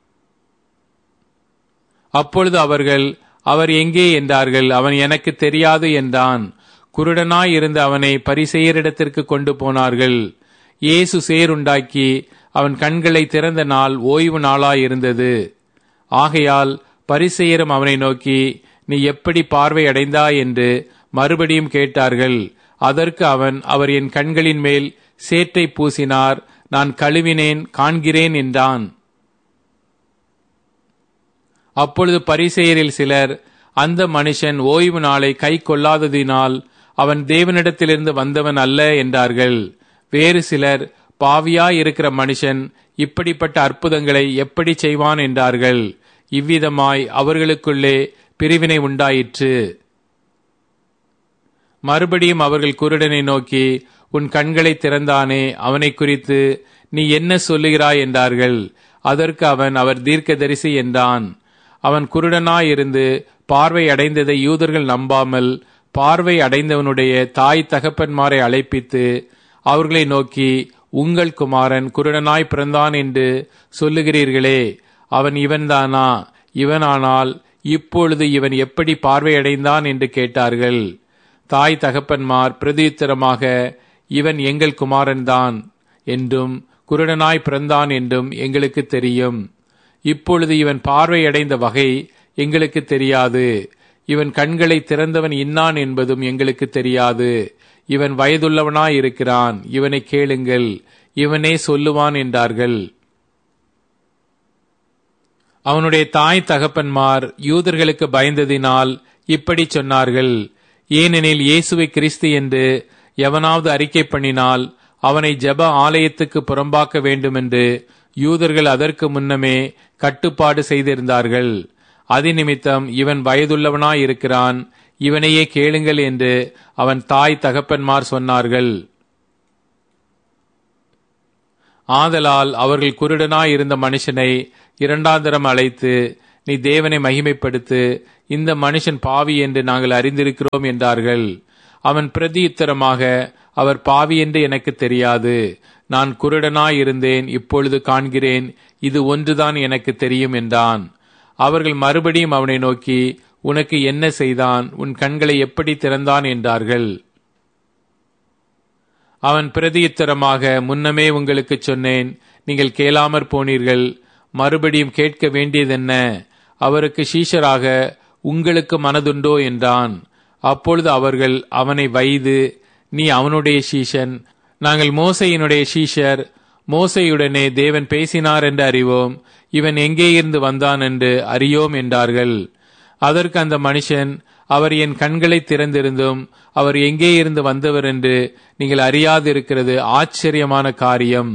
அப்பொழுது அவர்கள், அவர் எங்கே என்றார்கள். அவன் எனக்கு தெரியாது என்றான். குருடனாய் இருந்த அவனை பரிசேயரிடத்திற்கு கொண்டு போனார்கள். இயேசு சேருண்டாக்கி அவன் கண்களை திறந்த நாள் ஓய்வு நாளாயிருந்தது. ஆகையால் பரிசேயரும் அவனை நோக்கி, நீ எப்படி பார்வை அடைந்தாய் என்று மறுபடியும் கேட்டார்கள். அதற்கு அவன், அவர் என் கண்களின் மேல் சேற்றை பூசினார், நான் கழுவினேன், காண்கிறேன் என்றான். அப்பொழுது பரிசேயரில் சிலர், அந்த மனுஷன் ஓய்வு நாளை கை கொள்ளாததினால் அவன் தேவனிடத்திலிருந்து வந்தவன் அல்ல என்றார்கள். வேறு சிலர், பாவியாய் இருக்கிற மனுஷன் இப்படிப்பட்ட அற்புதங்களை எப்படி செய்வான் என்றார்கள். இவ்விதமாய் அவர்களுக்குள்ளே பிரிவினை உண்டாயிற்று. மறுபடியும் அவர்கள் குருடனை நோக்கி, உன் கண்களை திறந்தானே, அவனை குறித்து நீ என்ன சொல்லுகிறாய் என்றார்கள். அதற்கு அவன், அவர் தீர்க்கதரிசி என்றான். அவன் குருடனாயிருந்து பார்வை அடைந்ததை யூதர்கள் நம்பாமல் பார்வை அடைந்தவனுடைய தாய் தகப்பன்மாரை அழைப்பித்து அவர்களை நோக்கி, உங்கள் குமாரன் குருடனாய் பிறந்தான் என்று சொல்லுகிறீர்களே, அவன் இவன்தானா? இவனானால் இப்பொழுது இவன் எப்படி பார்வையடைந்தான் என்று கேட்டார்கள். தாய் தகப்பன்மார் பிரதியுத்தரமாக, இவன் எங்கள் குமாரன்தான் என்றும் குருடனாய் பிறந்தான் என்றும் எங்களுக்கு தெரியும். இப்பொழுது இவன் பார்வையடைந்த வகை எங்களுக்கு தெரியாது. இவன் கண்களை திறந்தவன் இன்னான் என்பதும் எங்களுக்கு தெரியாது. இவன் வயதுள்ளவனாய் இருக்கிறான், இவனை கேளுங்கள், இவனே சொல்லுவான் என்றார்கள். அவனுடைய தாய் தகப்பன்மார் யூதர்களுக்கு பயந்ததினால் இப்படி சொன்னார்கள். ஏனெனில் இயேசுவை கிறிஸ்து என்று எவனாவது அறிக்கை பண்ணினால் அவனை ஜெப ஆலயத்துக்கு புறம்பாக்க வேண்டுமென்று யூதர்கள் அதற்கு முன்னமே கட்டுப்பாடு செய்திருந்தார்கள். அதிநிமித்தம் இவன் வயதுள்ளவனாய் இருக்கிறான், இவனையே கேளுங்கள் என்று அவன் தாய் தகப்பன்மார் சொன்னார்கள். ஆதலால் அவர்கள் குருடனாய் இருந்த மனுஷனை இரண்டாந்தரம் அழைத்து, நீ தேவனை மகிமைப்படுத்து, இந்த மனுஷன் பாவி என்று நாங்கள் அறிந்திருக்கிறோம் என்றார்கள். அவன் பிரதியுத்தரமாக, அவர் பாவி என்று எனக்கு தெரியாது, நான் குருடனாய் இருந்தேன், இப்பொழுது காண்கிறேன், இது ஒன்றுதான் எனக்கு தெரியும் என்றான். அவர்கள் மறுபடியும் அவனை நோக்கி, உனக்கு என்ன செய்தான், உன் கண்களை எப்படி திறந்தான் என்றார்கள். அவன் பிரதியுத்தரமாக, முன்னமே உங்களுக்கு சொன்னேன், நீங்கள் கேளாமற் போனீர்கள், மறுபடியும் கேட்க வேண்டியதென்ன, அவருக்கு சீஷராக உங்களுக்கு மனதுண்டோ என்றான். அப்பொழுது அவர்கள் அவனை வைது, நீ அவனுடைய சீஷன், நாங்கள் மோசையினுடைய சீஷர், மோசையுடனே தேவன் பேசினார் என்று அறிவோம், இவன் எங்கே இருந்து வந்தான் என்று அறியோம் என்றார்கள். அதற்கு அந்த மனுஷன், அவர் என் கண்களை திறந்திருந்தும் அவர் எங்கே இருந்து வந்தவர் என்று நீங்கள் அறியாதிருக்கிறது ஆச்சரியமான காரியம்.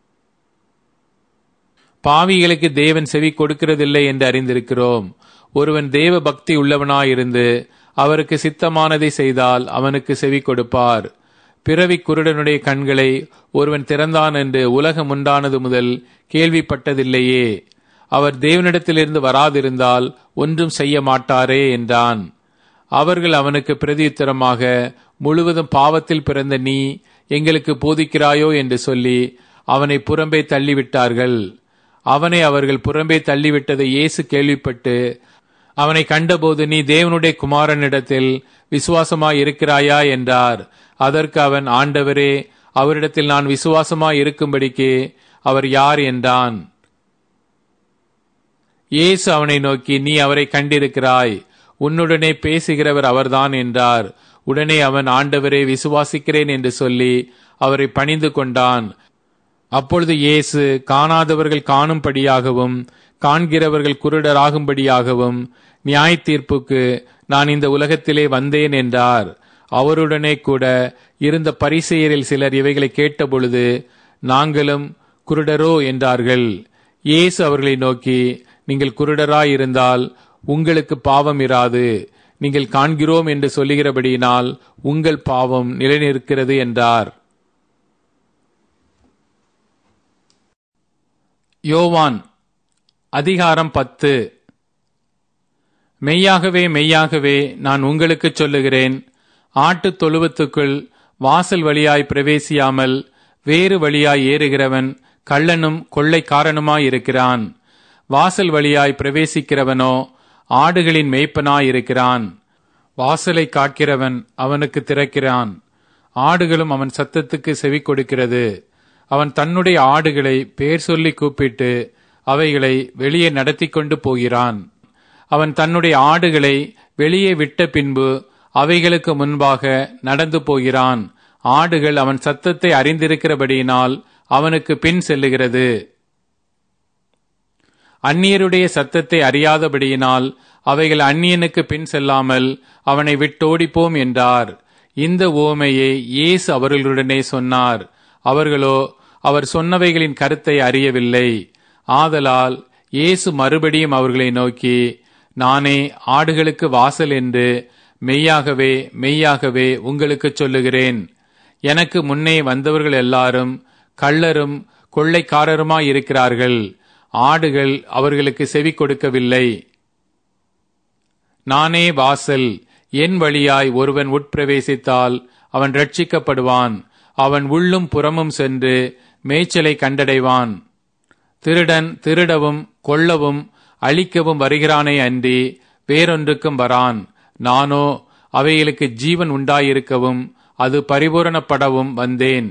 பாவிகளுக்கு தேவன் செவி கொடுக்கிறதில்லை என்று அறிந்திருக்கிறோம். ஒருவன் தேவ பக்தி உள்ளவனாயிருந்து அவருக்கு சித்தமானதை செய்தால் அவனுக்கு செவி கொடுப்பார். பிறவி குருடனுடைய கண்களை ஒருவன் திறந்தான் என்று உலகம் உண்டானது முதல் கேள்விப்பட்டதில்லையே. அவர் தேவனிடத்திலிருந்து வராதிருந்தால் ஒன்றும் செய்ய மாட்டாரே என்றான். அவர்கள் அவனுக்கு பிரதியுத்தரமாக, முழுவதும் பாவத்தில் பிறந்த நீ எங்களுக்கு போதிக்கிறாயோ என்று சொல்லி அவனை புறம்பே தள்ளிவிட்டார்கள். அவனை அவர்கள் புறம்பே தள்ளிவிட்டதை இயேசு கேள்விப்பட்டு அவனை கண்டபோது, நீ தேவனுடைய குமாரனிடத்தில் விசுவாசமாய் இருக்கிறாயா என்றார். அதற்கு அவன், ஆண்டவரே, அவரிடத்தில் நான் விசுவாசமாய் இருக்கும்படிக்கு அவர் யார் என்றான். இயேசு அவனை நோக்கி, நீ அவரை கண்டிருக்கிறாய், உன்னுடனே பேசுகிறவர் அவர்தான் என்றார். உடனே அவன், ஆண்டவரே, விசுவாசிக்கிறேன் என்று சொல்லி அவரை பணிந்து கொண்டான். அப்பொழுது இயேசு, காணாதவர்கள் காணும்படியாகவும் காண்கிறவர்கள் குருடராகும்படியாகவும் நியாய தீர்ப்புக்கு நான் இந்த உலகத்திலே வந்தேன் என்றார். அவருடனே கூட இருந்த பரிசேயரில் சிலர் இவைகளை கேட்டபொழுது, நாங்களும் குருடரோ என்றார்கள். இயேசு அவர்களை நோக்கி, நீங்கள் குருடராய் இருந்தால் உங்களுக்கு பாவம் இராது, நீங்கள் காண்கிறோம் என்று சொல்லுகிறபடியினால் உங்கள் பாவம் நிலைநிற்கிறது என்றார். யோவான் அதிகாரம் பத்து. மெய்யாகவே மெய்யாகவே நான் உங்களுக்கு சொல்லுகிறேன், ஆட்டுத் தொழுவத்துக்குள் வாசல் வழியாய் பிரவேசியாமல் வேறு வழியாய் ஏறுகிறவன் கள்ளனும் கொள்ளைக்காரனுமாயிருக்கிறான். வாசல் வழியாய் பிரவேசிக்கிறவனோ ஆடுகளின் மேய்ப்பனாயிருக்கிறான். வாசலை காக்கிறவன் அவனுக்கு திறக்கிறான். ஆடுகளும் அவன் சத்தத்துக்கு செவி கொடுக்கிறது. அவன் தன்னுடைய ஆடுகளை பேர் சொல்லி கூப்பிட்டு அவைகளை வெளியே நடத்தி கொண்டு போகிறான். அவன் தன்னுடைய ஆடுகளை வெளியே விட்ட பின்பு அவைகளுக்கு முன்பாக நடந்து போகிறான். ஆடுகள் அவன் சத்தத்தை அறிந்திருக்கிறபடியினால் அவனுக்கு பின் செல்லுகிறது. அந்நியருடைய சத்தத்தை அறியாதபடியினால் அவைகள் அந்நியனுக்கு பின் செல்லாமல் அவனை விட்டோடிப்போம் என்றார். இந்த உவமையை இயேசு அவர்களுடனே சொன்னார். அவர்களோ அவர் சொன்னவைகளின் கருத்தை அறியவில்லை. ஆதலால் இயேசு மறுபடியும் அவர்களை நோக்கி, நானே ஆடுகளுக்கு வாசல் என்று மெய்யாகவே மெய்யாகவே உங்களுக்கு சொல்லுகிறேன். எனக்கு முன்னே வந்தவர்கள் எல்லாரும் கள்ளரும் கொள்ளைக்காரருமாயிருக்கிறார்கள். ஆடுகள் அவர்களுக்கு செவி கொடுக்கவில்லை. நானே வாசல். என் வழியாய் ஒருவன் உட்பிரவேசித்தால் அவன் ரட்சிக்கப்படுவான். அவன் உள்ளும் புறமும் சென்று மேய்ச்சலை கண்டடைவான். திருடன் திருடவும் கொல்லவும் அழிக்கவும் வருகிறானே அன்றி வேறொன்றுக்கும் வரான். நானோ அவைகளுக்கு ஜீவன் உண்டாயிருக்கவும் அது பரிபூரணப்படவும் வந்தேன்.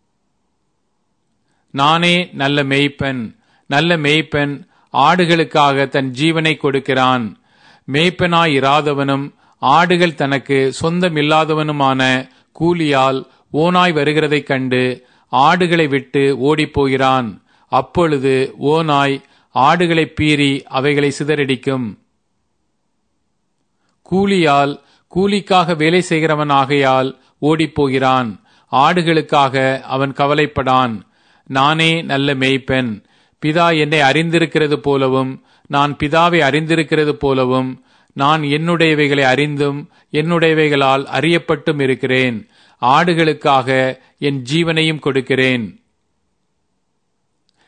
நானே நல்ல மேய்ப்பன். நல்ல மேய்ப்பன் ஆடுகளுக்காக தன் ஜீவனை கொடுக்கிறான். மேய்ப்பனாயிராதவனும் ஆடுகள் தனக்கு சொந்தமில்லாதவனுமான கூலியால் ஓனாய் வருகிறதைக் கண்டு ஆடுகளை விட்டு ஓடிப்போகிறான். அப்பொழுது ஓநாய் ஆடுகளை பீறி அவைகளை சிதறடிக்கும். கூலியால் கூலிக்காக வேலை செய்கிறவன் ஆகையால் ஓடிப்போகிறான். ஆடுகளுக்காக அவன் கவலைப்படான். நானே நல்ல மேய்ப்பன். பிதா என்னை அறிந்திருக்கிறது போலவும் நான் பிதாவை அறிந்திருக்கிறது போலவும் நான் என்னுடையவைகளை அறிந்தும் என்னுடையவைகளால் அறியப்பட்டும் இருக்கிறேன். ஆடுகளுக்காக என் ஜீவனையும் கொடுக்கிறேன்.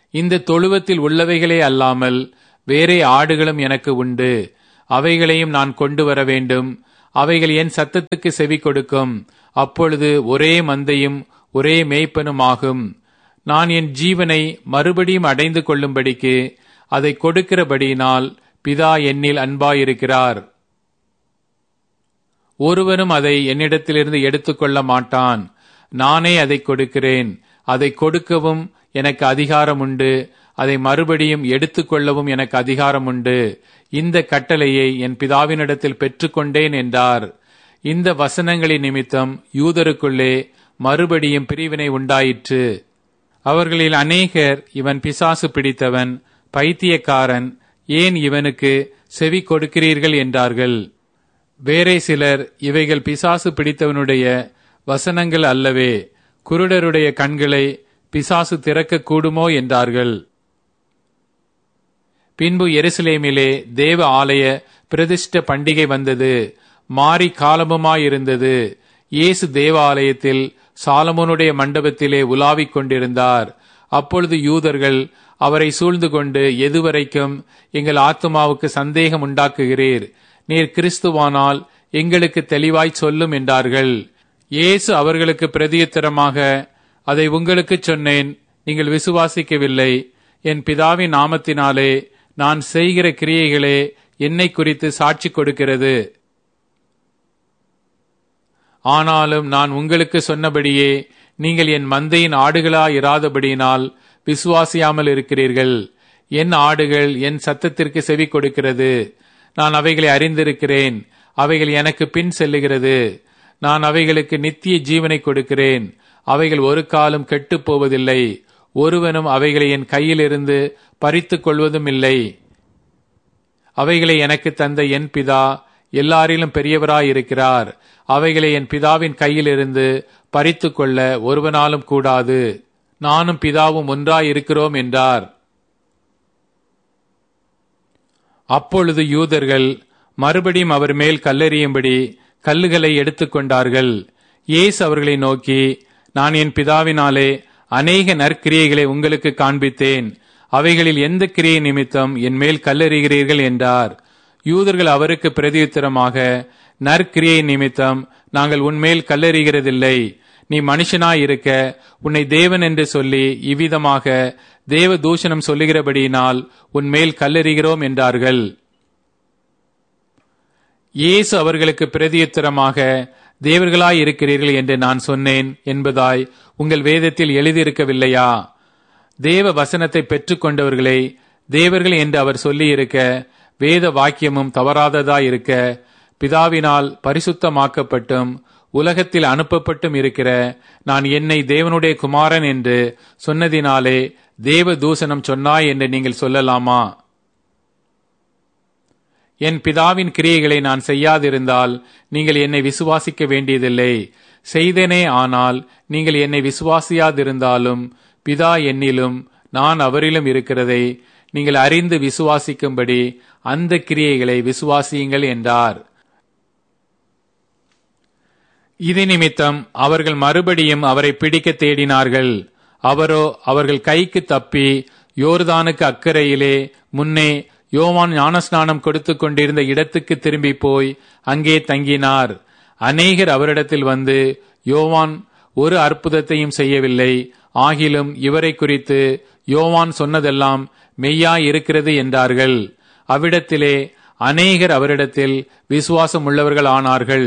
இந்த தொழுவத்தில் உள்ளவைகளே அல்லாமல் வேறே ஆடுகளும் எனக்கு உண்டு. அவைகளையும் நான் கொண்டு வர வேண்டும். அவைகள் என் சத்தத்துக்கு செவி கொடுக்கும். அப்பொழுது ஒரே மந்தையும் ஒரே மேய்ப்பனும் ஆகும். நான் என் ஜீவனை மறுபடியும் அடைந்து கொள்ளும்படிக்கு அதை கொடுக்கிறபடியினால் பிதா என்னில் அன்பாயிருக்கிறார். ஒருவரும் அதை என்னிடத்திலிருந்து எடுத்துக்கொள்ள மாட்டான். நானே அதை கொடுக்கிறேன். அதை கொடுக்கவும் எனக்கு அதிகாரம் உண்டு. அதை மறுபடியும் எடுத்துக்கொள்ளவும் எனக்கு அதிகாரம் உண்டு. இந்த கட்டளையை என் பிதாவினிடத்தில் பெற்றுக்கொண்டேன் என்றார். இந்த வசனங்களின் நிமித்தம் யூதருக்குள்ளே மறுபடியும் பிரிவினை உண்டாயிற்று. அவர்களில் அநேகர், இவன் பிசாசு பிடித்தவன், பைத்தியக்காரன், ஏன் இவனுக்கு செவி கொடுக்கிறீர்கள் என்றார்கள். வேறே சிலர், இவைகள் பிசாசு பிடித்தவனுடைய வசனங்கள் அல்லவே, குருடருடைய கண்களை பிசாசு திறக்க கூடுமோ என்றார்கள். பின்பு எருசலேமிலே தேவ ஆலய பிரதிஷ்ட பண்டிகை வந்தது. மாரி காலமுமாயிருந்தது. இயேசு தேவாலயத்தில் சாலமோனுடைய மண்டபத்திலே உலாவிக் கொண்டிருந்தார். அப்பொழுது யூதர்கள் அவரை சூழ்ந்து கொண்டு, எதுவரைக்கும் எங்கள் ஆத்துமாவுக்கு சந்தேகம் உண்டாக்குகிறீர்? நீர் கிறிஸ்துவானால் எங்களுக்கு தெளிவாய் சொல்லும் என்றார்கள். இயேசு அவர்களுக்கு பிரதியுத்தரமாக, அதை உங்களுக்கு சொன்னேன், நீங்கள் விசுவாசிக்கவில்லை. என் பிதாவின் நாமத்தினாலே நான் செய்கிற கிரியைகளே என்னை குறித்து சாட்சி கொடுக்கிறது. ஆனாலும் நான் உங்களுக்கு சொன்னபடியே நீங்கள் என் மந்தையின் ஆடுகளாயிராதபடியினால் விசுவாசியாமல் இருக்கிறீர்கள். என் ஆடுகள் என் சத்தத்திற்கு செவி கொடுக்கிறது. நான் அவைகளை அறிந்திருக்கிறேன். அவைகள் எனக்கு பின் செல்லுகிறது. நான் அவைகளுக்கு நித்திய ஜீவனை கொடுக்கிறேன். அவைகள் ஒரு காலம் கெட்டுப் போவதில்லை. ஒருவனும் அவைகளை என் கையிலிருந்து பறித்துக் கொள்வதும் இல்லை. அவைகளை எனக்கு தந்த என் பிதா எல்லாரிலும் பெரியவராயிருக்கிறார். அவைகளை என் பிதாவின் கையிலிருந்து பறித்துக் கொள்ள ஒருவனாலும் கூடாது. நானும் பிதாவும் ஒன்றாயிருக்கிறோம் என்றார். அப்பொழுது யூதர்கள் மறுபடியும் அவர் மேல் கல்லெறியும்படி கல்லுகளை எடுத்துக்கொண்டார்கள். இயேசு அவர்களை நோக்கி, நான் என் பிதாவினாலே அநேக நற்கிரியைகளை உங்களுக்கு காண்பித்தேன். அவைகளில் எந்த கிரியை நிமித்தம் என் மேல் கல்லெறிகிறீர்கள் என்றார். யூதர்கள் அவருக்கு பிரதியுத்தரமாக, நற்கிரியை நிமித்தம் நாங்கள் உன்மேல் கல்லெறிகிறதில்லை. நீ மனுஷனாயிருக்க உன்னை தேவன் என்று சொல்லி இவ்விதமாக தேவ தூஷணம் சொல்லுகிறபடியினால் உன்மேல் கல்லெறிகிறோம் என்றார்கள். இயேசு அவர்களுக்கு பிரதியுத்தரமாக, தேவர்களாயிருக்கிறீர்கள் என்று நான் சொன்னேன் என்பதாய் உங்கள் வேதத்தில் எழுதியிருக்கவில்லையா? தேவ வசனத்தை பெற்றுக் கொண்டவர்களை தேவர்கள் என்று அவர் சொல்லியிருக்க, வேத வாக்கியமும் தவறாததாயிருக்க, பிதாவினால் பரிசுத்தமாக்கப்பட்டும் உலகத்தில் அனுப்பப்பட்டும் இருக்கிற நான் என்னை தேவனுடைய குமாரன் என்று சொன்னதினாலே தேவ தூஷணம் சொன்னாய் என்று நீங்கள் சொல்லலாமா? என் பிதாவின் கிரியைகளை நான் செய்யாதிருந்தால் நீங்கள் என்னை விசுவாசிக்க வேண்டியதில்லை. செய்தேனே ஆனால் நீங்கள் என்னை விசுவாசியாதிருந்தாலும் பிதா என்னிலும் நான் அவரிலும் இருக்கிறதை நீங்கள் அறிந்து விசுவாசிக்கும்படி அந்த கிரியைகளை விசுவாசியுங்கள் என்றார். இது நிமித்தம் அவர்கள் மறுபடியும் அவரை பிடிக்க தேடினார்கள். அவரோ அவர்கள் கைக்கு தப்பி யோர்தானுக்கு அக்கறையிலே முன்னே யோவான் ஞானஸ்நானம் கொடுத்து கொண்டிருந்த இடத்துக்கு திரும்பி போய் அங்கே தங்கினார். அநேகர் அவரிடத்தில் வந்து, யோவான் ஒரு அற்புதத்தையும் செய்யவில்லை, ஆகிலும் இவரை குறித்து யோவான் சொன்னதெல்லாம் மெய்யாய் இருக்கிறது என்றார்கள். அவ்விடத்திலே அநேகர் அவரிடத்தில் விசுவாசம் உள்ளவர்கள் ஆனார்கள்.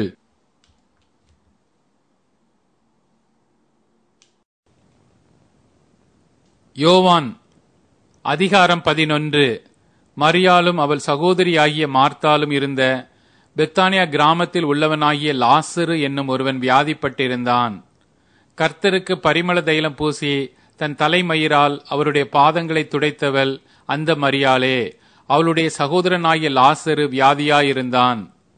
யோவான் அதிகாரம் பதினொன்று. மரியாளும் அவள் சகோதரியாகிய மார்த்தாலும் இருந்த பெத்தானியா கிராமத்தில் உள்ளவனாகிய லாசரு என்னும் ஒருவன் வியாதிப்பட்டிருந்தான். கர்த்தருக்கு பரிமள தைலம் பூசி தன் தலைமயிரால் அவருடைய பாதங்களை துடைத்தவள் அந்த மரியாளே. அவளுடைய சகோதரனாகிய லாசரு வியாதியாயிருந்தான்.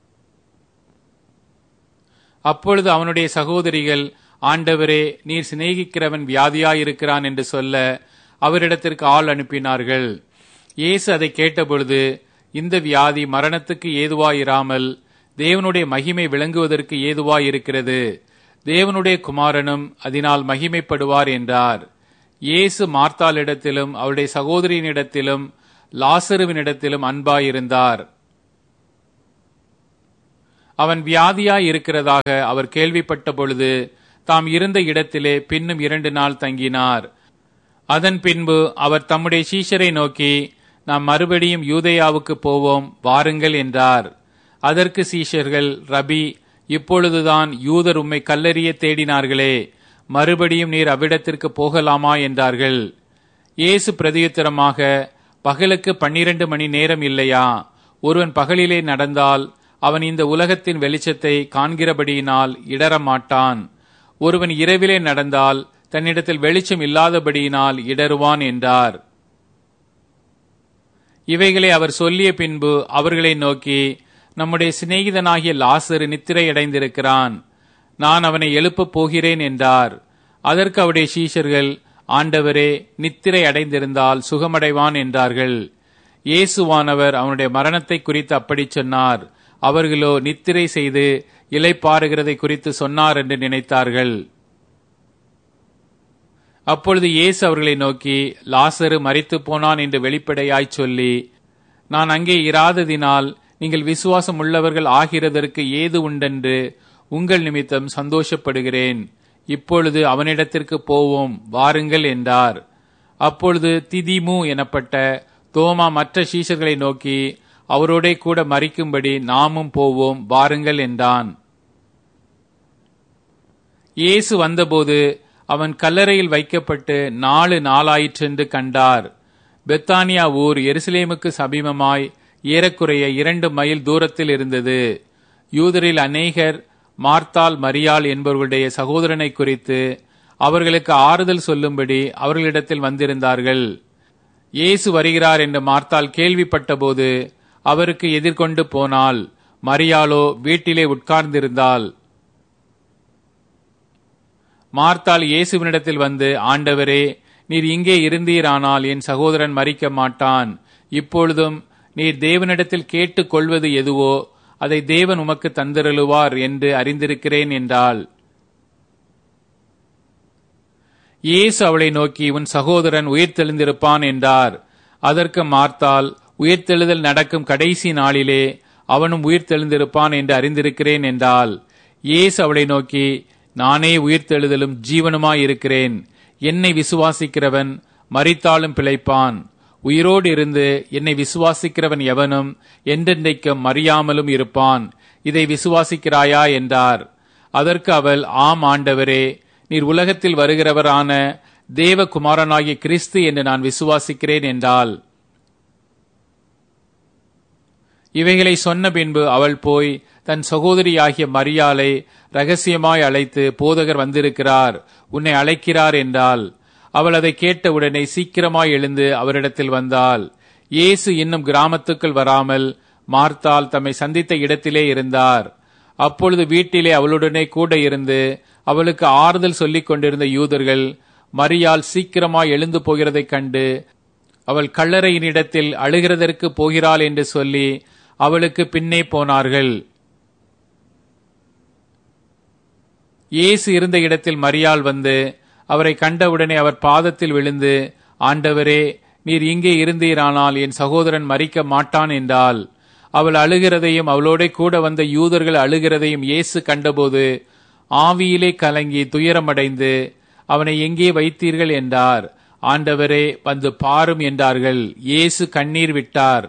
அப்பொழுது அவனுடைய சகோதரிகள், ஆண்டவரே, நீர் சிநேகிக்கிறவன் வியாதியாயிருக்கிறான் என்று சொல்ல அவரிடத்திற்கு ஆள் அனுப்பினார்கள். இயேசு அதை கேட்டபொழுது, இந்த வியாதி மரணத்துக்கு ஏதுவாயிராமல் தேவனுடைய மகிமை விளங்குவதற்கு ஏதுவாயிருக்கிறது. தேவனுடைய குமாரனும் அதனால் மகிமைப்படுவார் என்றார். இயேசு மார்த்தாளிடத்திலும் அவருடைய சகோதரியினிடத்திலும் லாசருவினிடத்திலும் அன்பாயிருந்தார். அவன் வியாதியாய் இருக்கிறதாக அவர் கேள்விப்பட்ட பொழுது தாம் இருந்த இடத்திலே பின்னும் இரண்டு நாள் தங்கினார். அதன் பின்பு அவர் தம்முடைய சீஷரை நோக்கி, நாம் மறுபடியும் யூதேயாவுக்கு போவோம், வாருங்கள் என்றார். அதற்கு சீஷர்கள், ரபி, இப்பொழுதுதான் யூதர் உம்மை கல்லெறிய தேடினார்களே, மறுபடியும் நீர் அவ்விடத்திற்கு போகலாமா என்றார்கள். இயேசு பிரதியுத்தரமாக, பகலுக்கு பன்னிரண்டு மணி நேரம் இல்லையா? ஒருவன் பகலிலே நடந்தால் அவன் இந்த உலகத்தின் வெளிச்சத்தை காண்கிறபடியினால் இடரமாட்டான். ஒருவன் இரவிலே நடந்தால் தன்னிடத்தில் வெளிச்சம் இல்லாதபடியினால் இடருவான் என்றார். இவைகளை அவர் சொல்லிய பின்பு அவர்களை நோக்கி, நம்முடைய சிநேகிதனாகிய லாசரு நித்திரையடைந்திருக்கிறான், நான் அவனை எழுப்பப் போகிறேன் என்றார். அதற்கு அவருடைய சீஷர்கள், ஆண்டவரே, நித்திரை அடைந்திருந்தால் சுகமடைவான் என்றார்கள். இயேசுவானவர் அவனுடைய மரணத்தை குறித்து அப்படி சொன்னார். அவர்களோ நித்திரை செய்து இளைப்பாறுகிறதை குறித்து சொன்னார் என்று நினைத்தார்கள். அப்பொழுது இயேசு அவர்களை நோக்கி, லாசரு மரித்து போனான் என்று வெளிப்படையாய் சொல்லி, நான் அங்கே இராததினால் நீங்கள் விசுவாசம் உள்ளவர்கள் ஆகிறதற்கு ஏது உண்டென்று உங்கள் நிமித்தம் சந்தோஷப்படுகிறேன். இப்பொழுது அவனிடத்திற்கு போவோம், வாருங்கள் என்றார். அப்பொழுது திதிமு எனப்பட்ட தோமா மற்ற சீஷர்களை நோக்கி, அவரோடே கூட மரிக்கும்படி நாமும் போவோம், வாருங்கள் என்றான். இயேசு வந்தபோது அவன் கல்லறையில் வைக்கப்பட்டு நாலு நாளாயிற்றென்று கண்டார். பெத்தானியா ஊர் எருசலேமுக்கு சமீபமாய் ஏறக்குறைய இரண்டு மைல் தூரத்தில் இருந்தது. யூதரில் அநேகர் மார்த்தாள், மரியாள் என்பவர்களுடைய சகோதரனை குறித்து அவர்களுக்கு ஆறுதல் சொல்லும்படி அவர்களிடத்தில் வந்திருந்தார்கள். இயேசு வருகிறார் என்று மார்த்தாள் கேள்விப்பட்டபோது அவருக்கு எதிர்கொண்டு போனாள். மரியாளோ வீட்டிலே உட்கார்ந்திருந்தாள். மார்த்தாள் இயேசுவினிடத்தில் வந்து, ஆண்டவரே, நீர் இங்கே இருந்தீரானால் என் சகோதரன் மரிக்க மாட்டான். இப்பொழுதும் நீர் தேவனிடத்தில் கேட்டுக் கொள்வது எதுவோ அதை தேவன் உமக்கு தந்திரலுவார் என்று அறிந்திருக்கிறேன் என்றாள். இயேசு அவளை நோக்கி, உன் சகோதரன் உயிர்த்தெழுந்திருப்பான் என்றார். அதற்கு மார்த்தாள், உயிர்த்தெழுதல் நடக்கும் கடைசி நாளிலே அவனும் உயிர்த்தெழுந்திருப்பான் என்று அறிந்திருக்கிறேன் என்றாள். இயேசு அவளை நோக்கி, நானே உயிர்த்தெழுதலும் ஜீவனுமாயிருக்கிறேன். என்னை விசுவாசிக்கிறவன் மரித்தாலும் பிழைப்பான். உயிரோடு இருந்து என்னை விசுவாசிக்கிறவன் எவனும் என்றென்றைக்கும் மறியாமலும் இருப்பான். இதை விசுவாசிக்கிறாயா என்றார். அதற்கு அவள், ஆம் ஆண்டவரே, நீர் உலகத்தில் வருகிறவரான தேவகுமாரனாகிய கிறிஸ்து என்று நான் விசுவாசிக்கிறேன் என்றாள். இவைகளை சொன்ன பின்பு அவள் போய் தன் சகோதரியாகிய மரியாளை ரகசியமாய் அழைத்து, போதகர் வந்திருக்கிறார், உன்னை அழைக்கிறார் என்றாள். அவள் அதை கேட்டவுடனே சீக்கிரமாய் எழுந்து அவரிடத்தில் வந்தாள். இயேசு இன்னும் கிராமத்துக்குள் வராமல் மார்த்தாள் தம்மை சந்தித்த இடத்திலே இருந்தார். அப்பொழுது வீட்டிலே அவளுடனே கூட இருந்து அவளுக்கு ஆறுதல் சொல்லிக் கொண்டிருந்த யூதர்கள் மரியாள் சீக்கிரமாய் எழுந்து போகிறதைக் கண்டு அவள் கல்லறையினிடத்தில் அழுகிறதற்கு போகிறாள் என்று சொல்லி அவளுக்கு பின்னே போனார்கள். இயேசு இருந்த இடத்தில் மரியாள் வந்து அவரை கண்டவுடனே அவர் பாதத்தில் விழுந்து, ஆண்டவரே, நீர் இங்கே இருந்தீரானால் என் சகோதரன் மரிக்க மாட்டான் என்றாள். அவள் அழுகிறதையும் அவளோட கூட வந்த யூதர்கள் அழுகிறதையும் இயேசு கண்டபோது ஆவியிலே கலங்கி துயரமடைந்து, அவனை எங்கே வைத்தீர்கள் என்றார். ஆண்டவரே, வந்து பாரும் என்றார்கள். இயேசு கண்ணீர் விட்டார்.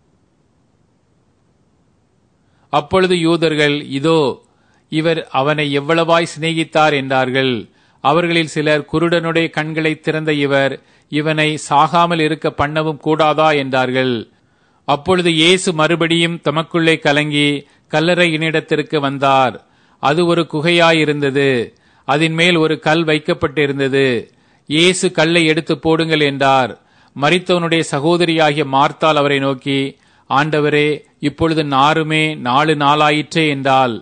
அப்பொழுது யூதர்கள், இதோ இவர் அவனை எவ்வளவாய் சிநேகித்தார் என்றார்கள். அவர்களில் சிலர், குருடனுடைய கண்களை திறந்த இவர் இவனை சாகாமல் இருக்க பண்ணவும் கூடாதா என்றார்கள். அப்பொழுது இயேசு மறுபடியும் தமக்குள்ளே கலங்கி கல்லறையினிடத்திற்கு வந்தார். அது ஒரு குகையாயிருந்தது. அதன் மேல் ஒரு கல் வைக்கப்பட்டிருந்தது. இயேசு கல்லை எடுத்து போடுங்கள் என்றார். மரித்தவனுடைய சகோதரியாகிய மார்த்தாள் அவரை நோக்கி, ஆண்டவரே, இப்பொழுது நாருமே நாலு நாளாயிற்றே என்றாள்.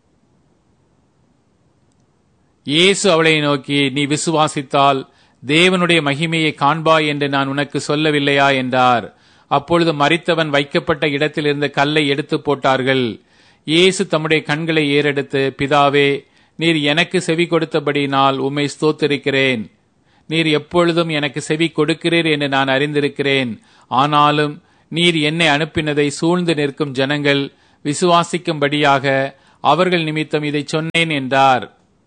இயேசு அவளை நோக்கி, நீ விசுவாசித்தால் தேவனுடைய மகிமையை காண்பாய் என்று நான் உனக்கு சொல்லவில்லையா என்றார். அப்பொழுது மரித்தவன் வைக்கப்பட்ட இடத்தில் இருந்த கல்லை எடுத்து போட்டார்கள். இயேசு தம்முடைய கண்களை ஏறெடுத்து, பிதாவே, நீர் எனக்கு செவி கொடுத்தபடியினால் உம்மை ஸ்தோத்திரிக்கிறேன். நீர் எப்பொழுதும் எனக்கு செவி கொடுக்கிறீர் என்று நான் அறிந்திருக்கிறேன். ஆனாலும் நீர் என்னை அனுப்பினதை சூழ்ந்து நிற்கும் ஜனங்கள் விசுவாசிக்கும்படியாக அவர்கள் நிமித்தம் இதை சொன்னேன் என்றார்.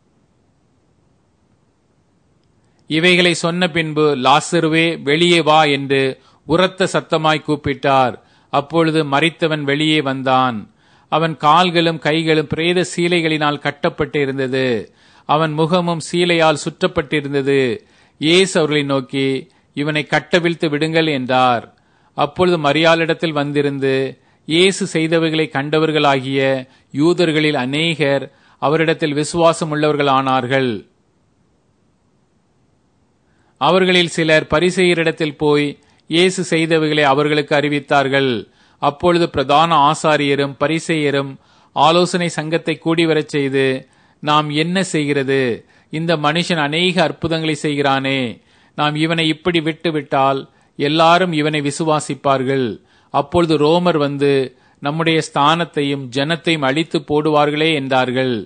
இவைகளை சொன்ன பின்பு, லாசருவே, வெளியே வா என்று உரத்த சத்தமாய் கூப்பிட்டார். அப்பொழுது மரித்தவன் வெளியே வந்தான். அவன் கால்களும் கைகளும் பிரேத சீலைகளினால் கட்டப்பட்டு இருந்தது. அவன் முகமும் சீலையால் சுற்றப்பட்டிருந்தது. இயேசு அவர்களை நோக்கி, இவனை கட்டவிழ்த்து விடுங்கள் என்றார். அப்பொழுது மரியாளிடத்தில் வந்திருந்து இயேசு செய்தவர்களை கண்டவர்களாகிய யூதர்களில் அநேகர் அவரிடத்தில் விசுவாசம் உள்ளவர்களானார்கள். அவர்களில் சிலர் பரிசேயரிடத்தில் போய் இயேசு செய்தவைகளை அவர்களுக்கு அறிவித்தார்கள். அப்பொழுது பிரதான ஆசாரியரும் பரிசேயரும் ஆலோசனை சங்கத்தை கூடிவரச் செய்து, நாம் என்ன செய்கிறது? இந்த மனுஷன் அநேக அற்புதங்களை செய்கிறானே. நாம் இவனை இப்படி விட்டு விட்டால் எல்லாரும் இவனை விசுவாசிப்பார்கள். அப்பொழுது ரோமர் வந்து நம்முடைய ஸ்தானத்தையும் ஜனத்தையும் அழித்து போடுவார்களே என்றார்கள்.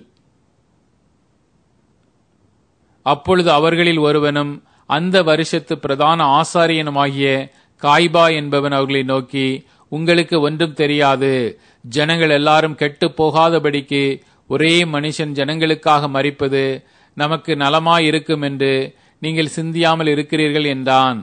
அப்பொழுது அவர்களில் ஒருவனும் அந்த வருஷத்து பிரதான ஆசாரியனுமாகிய காய்பா என்பவன் அவர்களை நோக்கி, உங்களுக்கு ஒன்றும் தெரியாது. ஜனங்கள் எல்லாரும் கெட்டு போகாதபடிக்கு ஒரே மனுஷன் ஜனங்களுக்காக மரிப்பது நமக்கு நலமாயிருக்கும் என்று நீங்கள் சிந்தியாமல் இருக்கிறீர்கள் என்றான்.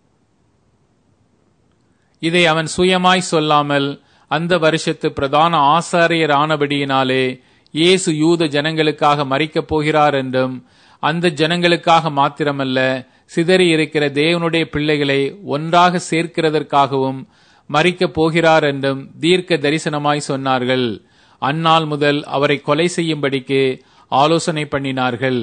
இதை அவன் சுயமாய் சொல்லாமல் அந்த வருஷத்து பிரதான ஆசாரியர் ஆனபடியினாலே இயேசு யூத ஜனங்களுக்காக மரிக்கப் போகிறார் என்றும், அந்த ஜனங்களுக்காக மாத்திரமல்ல, சிதறி இருக்கிற தேவனுடைய பிள்ளைகளை ஒன்றாக சேர்க்கிறதற்காகவும் மரிக்கப் போகிறார் என்றும் தீர்க்க தரிசனமாய் சொன்னார்கள். அந்நாள் முதல் அவரை கொலை செய்யும்படிக்கு ஆலோசனை பண்ணினார்கள்.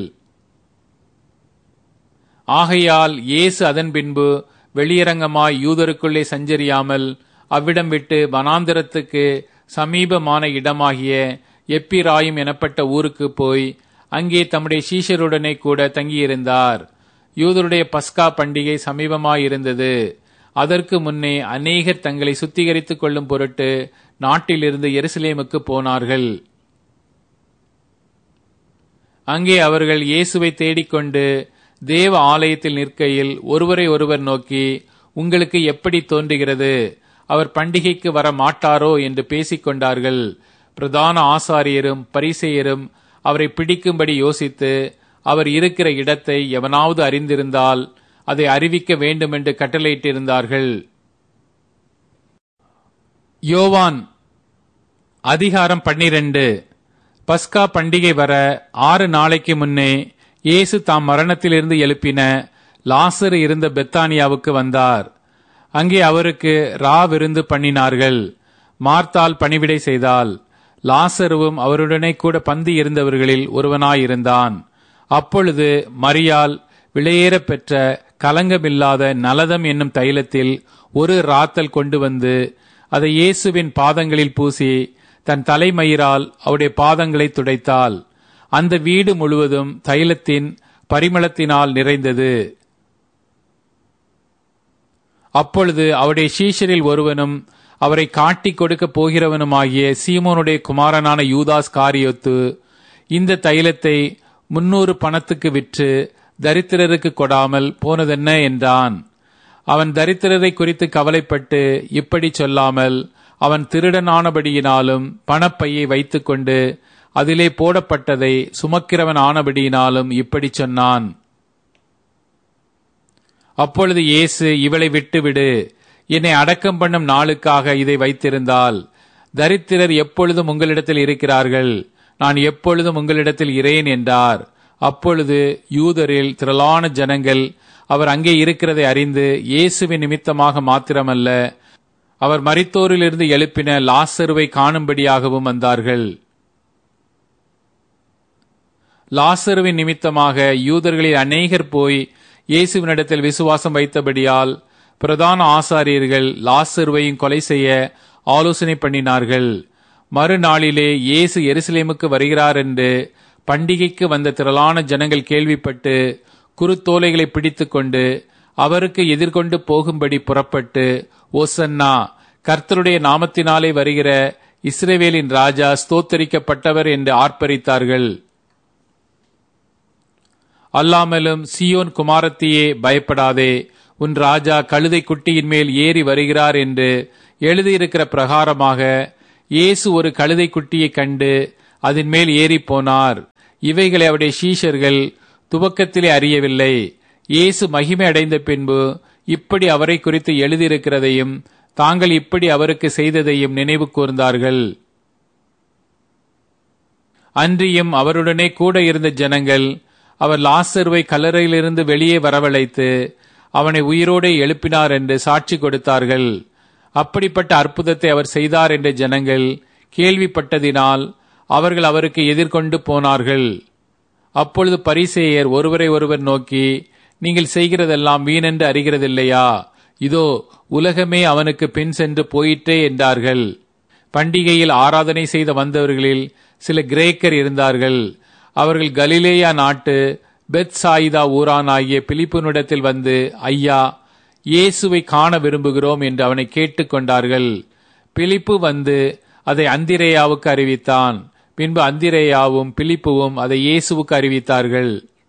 ஆகையால் இயேசு அதன் பின்பு வெளியரங்கமாய் யூதருக்குள்ளே சஞ்சரியாமல் அவ்விடம் விட்டு வனாந்திரத்துக்கு சமீபமான இடமாகிய எப்பிராயும் எனப்பட்ட ஊருக்கு போய் அங்கே தம்முடைய சீஷருடனே கூட தங்கியிருந்தார். யூதருடைய பஸ்கா பண்டிகை சமீபமாயிருந்தது. அதற்கு முன்னே அநேகர் தங்களை சுத்திகரித்துக் கொள்ளும் பொருட்டு நாட்டிலிருந்து எருசலேமுக்கு போனார்கள். அங்கே அவர்கள் இயேசுவை தேடிக்கொண்டு தேவ ஆலயத்தில் நிற்கையில் ஒருவரை ஒருவர் நோக்கி, உங்களுக்கு எப்படி தோன்றுகிறது? அவர் பண்டிகைக்கு வர மாட்டாரோ என்று பேசிக் கொண்டார்கள். பிரதான ஆசாரியரும் பரிசேயரும் அவரை பிடிக்கும்படி யோசித்து, அவர் இருக்கிற இடத்தை எவனாவது அறிந்திருந்தால் அதை அறிவிக்க வேண்டும் என்று கட்டளையிட்டிருந்தார்கள். யோவான் அதிகாரம் பன்னிரண்டு. பஸ்கா பண்டிகை வர ஆறு நாளைக்கு முன்னே இயேசு தாம் மரணத்திலிருந்து எழுப்பின லாசரு இருந்த பெத்தானியாவுக்கு வந்தார். அங்கே அவருக்கு ரா விருந்து பண்ணினார்கள். மார்த்தாள் பணிவிடை செய்தால், லாசருவும் அவருடனே கூட பந்தி இருந்தவர்களில் ஒருவனாயிருந்தான். அப்பொழுது மரியாள் விலையேற பெற்ற கலங்கமில்லாத நலதம் என்னும் தைலத்தில் ஒரு ராத்தல் கொண்டு வந்து அதை இயேசுவின் பாதங்களில் பூசி தன் தலைமயிரால் அவருடைய பாதங்களை துடைத்தாள். அந்த வீடு முழுவதும் தைலத்தின் பரிமளத்தினால் நிறைந்தது. அப்பொழுது அவருடைய சீஷரில் ஒருவனும் அவரை காட்டிக் கொடுக்க போகிறவனுமாகிய சீமோனுடைய குமாரனான யூதாஸ் காரியோத்து இந்த தைலத்தை முன்னூறு பணத்துக்கு விற்று தரித்திரருக்கு கொடாமல் போனதென்ன என்றான். அவன் தரித்திரரை குறித்து கவலைப்பட்டு இப்படி சொல்லாமல், அவன் திருடனானபடியினாலும் பணப்பையை வைத்துக்கொண்டு அதிலே போடப்பட்டதை சுமக்கிறவன் ஆனபடியினாலும் இப்படி சொன்னான். அப்பொழுது இயேசு, இவளை விட்டுவிடு, என்னை அடக்கம் பண்ணும் நாளுக்காக இதை வைத்திருந்தால். தரித்திரர் எப்பொழுதும் உங்களிடத்தில் இருக்கிறார்கள், நான் எப்பொழுதும் உங்களிடத்தில் இரேன் என்றார். அப்பொழுது யூதரில் திரளான ஜனங்கள் அவர் அங்கே இருக்கிறதை அறிந்து இயேசுவின் நிமித்தமாக மாத்திரமல்ல, அவர் மரித்தோரிலிருந்து எழுப்பின லாசருவை காணும்படியாகவும் வந்தார்கள். லாசருவின் நிமித்தமாக யூதர்களில் அநேகர் போய் இயேசுவினிடத்தில் விசுவாசம் வைத்தபடியால் பிரதான ஆசாரியர்கள் லாசருவையும் கொலை செய்ய ஆலோசனை பண்ணினார்கள். மறுநாளிலே இயேசு எருசலேமுக்கு வருகிறார் என்று பண்டிகைக்கு வந்த திரளான ஜனங்கள் கேள்விப்பட்டு குருத்தோலைகளை பிடித்து கொண்டு அவருக்கு எதிர்கொண்டு போகும்படி புறப்பட்டு, ஓசன்னா, கர்த்தருடைய நாமத்தினாலே வருகிற இஸ்ரவேலின் ராஜா ஸ்தோத்தரிக்கப்பட்டவர் என்று ஆர்ப்பரித்தார்கள். அல்லாமலும் சீயோன் குமாரத்தியே பயப்படாதே, உன் ராஜா கழுதை குட்டியின் மேல் ஏறி வருகிறார் என்று எழுதியிருக்கிற பிரகாரமாக இயேசு ஒரு கழுதை குட்டியை கண்டு அதன் மேல் ஏறி போனார். இவைகளை அவருடைய சீஷர்கள் துவக்கத்திலே அறியவில்லை. இயேசு மகிமை அடைந்த பின்பு இப்படி அவரை குறித்து எழுதியிருக்கிறதையும் தாங்கள் இப்படி அவருக்கு செய்ததையும் நினைவு கூர்ந்தார்கள். அன்றியும் அவருடனே கூட இருந்த ஜனங்கள் அவர் லாசருவை கல்லறையிலிருந்து வெளியே வரவழைத்து அவனை உயிரோடு எழுப்பினார் என்று சாட்சி கொடுத்தார்கள். அப்படிப்பட்ட அற்புதத்தை அவர் செய்தார் என்ற ஜனங்கள் கேள்விப்பட்டதினால் அவர்கள் அவருக்கு எதிர்கொண்டு போனார்கள். அப்பொழுது பரிசேயர் ஒருவரை ஒருவர் நோக்கி, நீங்கள் செய்கிறதெல்லாம் வீணென்று அறிகிறதில்லையா? இதோ உலகமே அவனுக்கு பின் சென்று போயிற்றே என்றார்கள். பண்டிகையில் ஆராதனை செய்த வந்தவர்களில் சில கிரேக்கர் இருந்தார்கள். அவர்கள் கலிலேயா நாட்டு பெத்சாயிதா ஊரானாகிய பிலிப்புனிடத்தில் வந்து, ஐயா, இயேசுவை காண விரும்புகிறோம் என்று அவனை கேட்டுக் கொண்டார்கள். பிலிப்பு வந்து அதை அந்திரேயாவுக்கு அறிவித்தான். பின்பு அந்திரேயாவும் பிலிப்புவும் அதை இயேசுவுக்கு அறிவித்தார்கள்.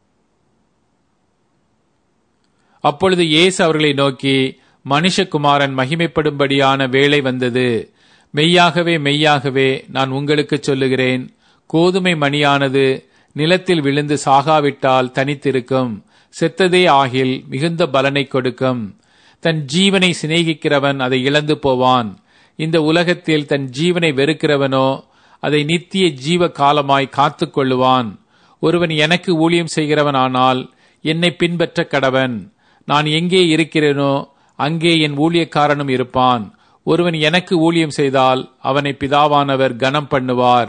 அப்பொழுது இயேசு அவர்களை நோக்கி, மனுஷகுமாரன் மகிமைப்படும்படியான வேளை வந்தது. மெய்யாகவே மெய்யாகவே நான் உங்களுக்கு சொல்லுகிறேன், கோதுமை மணியானது நிலத்தில் விழுந்து சாகாவிட்டால் தனித்திருக்கும், செத்ததே ஆகில் மிகுந்த பலனை கொடுக்கும். தன் ஜீவனை சிநேகிக்கிறவன் அதை இழந்து போவான். இந்த உலகத்தில் தன் ஜீவனை வெறுக்கிறவனோ அதை நித்திய ஜீவ காலமாய் காத்து கொள்ளுவான். ஒருவன் எனக்கு ஊழியம் செய்கிறவன் ஆனால் என்னை பின்பற்ற கடவன். நான் எங்கே இருக்கிறேனோ அங்கே என் ஊழியக்காரனும் இருப்பான். ஒருவன் எனக்கு ஊழியம் செய்தால் அவனை பிதாவானவர் கனம் பண்ணுவார்.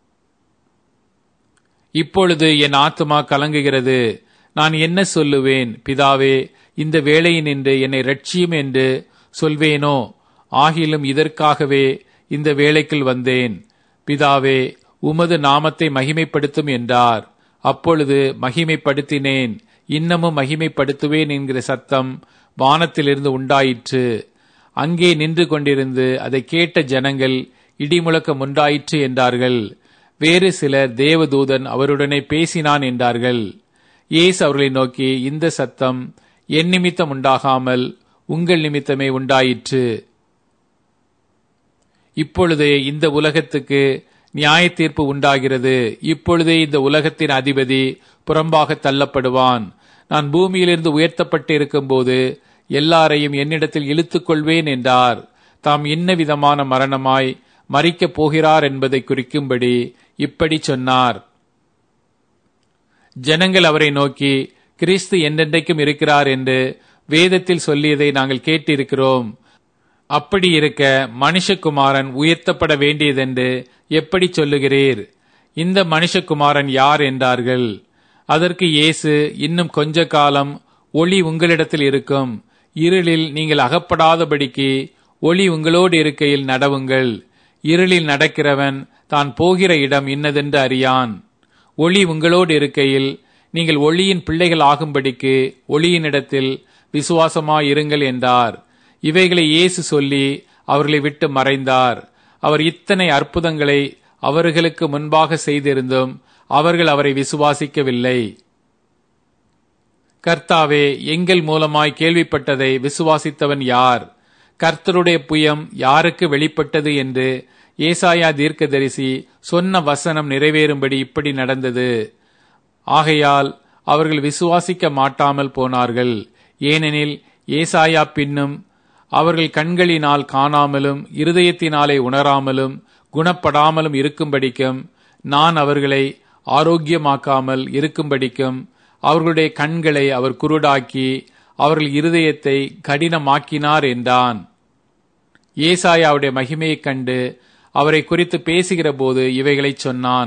இப்பொழுது என் ஆத்துமா கலங்குகிறது. நான் என்ன சொல்லுவேன்? பிதாவே, இந்த வேளையினின்று என்னை இரட்சியும் என்று சொல்வேனோ? ஆகிலும் இதற்காகவே இந்த வேளைக்குள் வந்தேன். பிதாவே, உமது நாமத்தை மகிமைப்படுத்தும் என்றார். அப்பொழுது மகிமைப்படுத்தினேன், இன்னமும் மகிமைப்படுத்துவேன் என்கிற சத்தம் வானத்திலிருந்து உண்டாயிற்று. அங்கே நின்று கொண்டிருந்து அதை கேட்ட ஜனங்கள் இடிமுழக்கம் உண்டாயிற்று என்றார்கள். வேறு சிலர் தேவதூதன் அவருடனே பேசினான் என்றார்கள். இயேசு அவர்களை நோக்கி, இந்த சத்தம் என் நிமித்தம் உண்டாகாமல் உங்கள் நிமித்தமே உண்டாயிற்று. இப்பொழுதே இந்த உலகத்துக்கு நியாய தீர்ப்பு உண்டாகிறது. இப்பொழுதே இந்த உலகத்தின் அதிபதி புறம்பாக தள்ளப்படுவான். நான் பூமியிலிருந்து உயர்த்தப்பட்டு இருக்கும் போது எல்லாரையும் என்னிடத்தில் இழுத்துக் கொள்வேன் என்றார். தாம் என்ன விதமான மரணமாய் மரிக்கப் போகிறார் என்பதை குறிக்கும்படி இப்படி சொன்னார். ஜனங்கள் அவரை நோக்கி, கிறிஸ்து என்றென்றைக்கும் இருக்கிறார் என்று வேதத்தில் சொல்லியதை நாங்கள் கேட்டிருக்கிறோம். அப்படி இருக்க மனுஷகுமாரன் உயர்த்தப்பட வேண்டியதென்று எப்படி சொல்லுகிறீர்? இந்த மனுஷகுமாரன் யார் என்றார்கள். அதற்கு இயேசு, இன்னும் கொஞ்ச காலம் ஒளி உங்களிடத்தில் இருக்கும். இருளில் நீங்கள் அகப்படாதபடிக்கு ஒளி உங்களோடு இருக்கையில் நடவுங்கள். இருளில் நடக்கிறவன் தான் போகிற இடம் இன்னதென்று அறியான். ஒளி உங்களோடு இருக்கையில் நீங்கள் ஒளியின் பிள்ளைகள் ஆகும்படிக்கு ஒளியினிடத்தில் விசுவாசமாயிருங்கள் என்றார். இவைகளை இயேசு சொல்லி அவர்களை விட்டு மறைந்தார். அவர் இத்தனை அற்புதங்களை அவர்களுக்கு முன்பாக செய்திருந்தும் அவர்கள் அவரை விசுவாசிக்கவில்லை. கர்த்தாவே, எங்கள் மூலமாய் கேள்விப்பட்டதை விசுவாசித்தவன் யார்? கர்த்தருடைய புயம் யாருக்கு வெளிப்பட்டது என்று ஏசாயா தீர்க்கதரிசி சொன்ன வசனம் நிறைவேறும்படி இப்படி நடந்தது. ஆகையால் அவர்கள் விசுவாசிக்க மாட்டாமல் போனார்கள். ஏனெனில் ஏசாயா பின்னும் அவர்கள் கண்களினால் காணாமலும் இருதயத்தினாலே உணராமலும் குணப்படாமலும் இருக்கும்படிக்கும், நான் அவர்களை ஆரோக்கியமாக்காமல் இருக்கும்படிக்கும் அவர்களுடைய கண்களை அவர் குருடாக்கி அவர்கள் இருதயத்தை கடினமாக்கினார் என்றான். ஏசாயாவுடைய மகிமையைக் கண்டு அவரை குறித்து பேசுகிற போது இவைகளை சொன்னான்.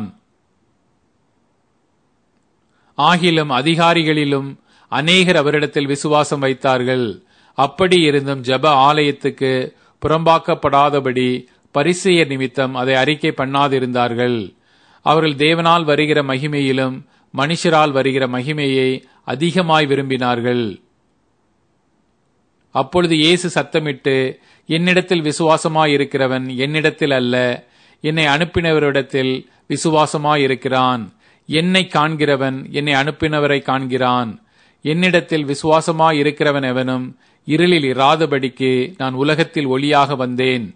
ஆகிலும் அதிகாரிகளிலும் அநேகர் அவரிடத்தில் விசுவாசம் வைத்தார்கள். அப்படி இருந்தும் ஜெப ஆலயத்துக்கு புறம்பாக்கப்படாதபடி பரிசேயர் நிமித்தம் அதை அறிக்கை பண்ணாதிருந்தார்கள். அவர்கள் தேவனால் வருகிற மகிமையிலும் மனுஷரால் வருகிற மகிமையை அதிகமாய் விரும்பினார்கள். அப்பொழுது இயேசு சத்தமிட்டு, என்னிடத்தில் விசுவாசமாயிருக்கிறவன் என்னிடத்தில் அல்ல, என்னை அனுப்பினவரிடத்தில் விசுவாசமாயிருக்கிறான். என்னை காண்கிறவன் என்னை அனுப்பினவரை காண்கிறான். என்னிடத்தில் விசுவாசமாயிருக்கிறவன் எவனும் இருளில் இராதபடிக்கு நான் உலகத்தில் ஒளியாக வந்தேன்.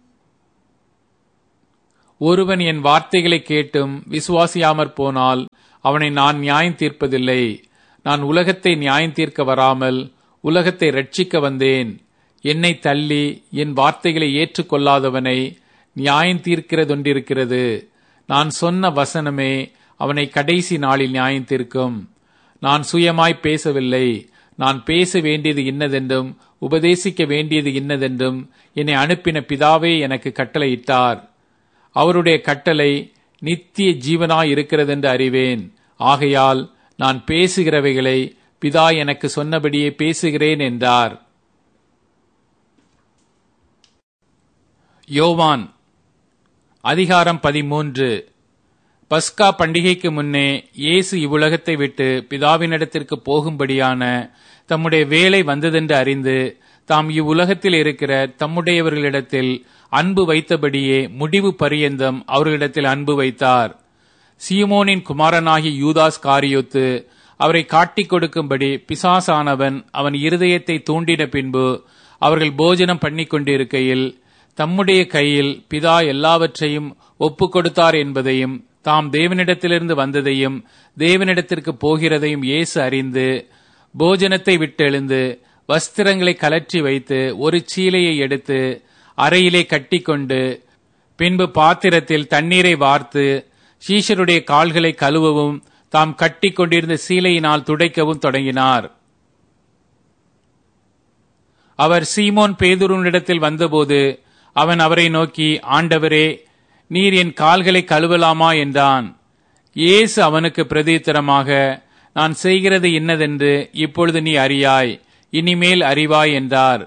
ஒருவன் என் வார்த்தைகளை கேட்டும் விசுவாசியாமற் போனால் அவனை நான் நியாயம் தீர்ப்பதில்லை. நான் உலகத்தை நியாயம் தீர்க்க வராமல் உலகத்தை இரட்சிக்க வந்தேன். என்னை தள்ளி என் வார்த்தைகளை ஏற்றுக்கொள்ளாதவனை நியாயம் தீர்க்கிறதொன்றிருக்கிறது. நான் சொன்ன வசனமே அவனை கடைசி நாளில் நியாயம் தீர்க்கும். நான் சுயமாய் பேசவில்லை. நான் பேச வேண்டியது இன்னதென்றும் உபதேசிக்க வேண்டியது இன்னதென்றும் என்னை அனுப்பின பிதாவே எனக்கு கட்டளையிட்டார். அவருடைய கட்டளை நித்திய ஜீவனாய் இருக்கிறதென்று அறிவேன். ஆகையால் நான் பேசுகிறவைகளை பிதா எனக்கு சொன்னபடியே பேசுகிறேன் என்றார். யோவான் அதிகாரம் பதிமூன்று. பஸ்கா பண்டிகைக்கு முன்னே இயேசு இவ்வுலகத்தை விட்டு பிதாவினிடத்திற்கு போகும்படியான தம்முடைய வேலை வந்ததென்று அறிந்து தாம் இவ்வுலகத்தில் இருக்கிற தம்முடையவர்களிடத்தில் அன்பு வைத்தபடியே முடிவு பரியந்தம் அவர்களிடத்தில் அன்பு வைத்தார். சீமோனின் குமாரனாகிய யூதாஸ் காரியோத்து அவரை காட்டிக் கொடுக்கும்படி பிசாசானவன் அவன் இருதயத்தை தூண்டின பின்பு அவர்கள் போஜனம் பண்ணி கொண்டிருக்கையில் தம்முடைய கையில் பிதா எல்லாவற்றையும் ஒப்புக் கொடுத்தார் என்பதையும் தாம் தேவனிடத்திலிருந்து வந்ததையும் தேவனிடத்திற்கு போகிறதையும் இயேசு அறிந்து போஜனத்தை விட்டெழுந்து வஸ்திரங்களை கலற்றி வைத்து ஒரு சீலையை எடுத்து அறையிலே கட்டிக்கொண்டு பின்பு பாத்திரத்தில் தண்ணீரை வார்த்து சீஷருடைய கால்களை கழுவவும் தாம் கட்டி கொண்டிருந்த சீலையினால் துடைக்கவும் தொடங்கினார். அவர் சீமோன் பேதுருவினிடத்தில் வந்தபோது அவன் அவரை நோக்கி, ஆண்டவரே, நீர் என் கால்களை கழுவலாமா என்றான். இயேசு அவனுக்கு பிரதித்திரமாக, நான் செய்கிறது இன்னதென்று இப்பொழுது நீ அறியாய், இனிமேல் அறிவாய் என்றார்.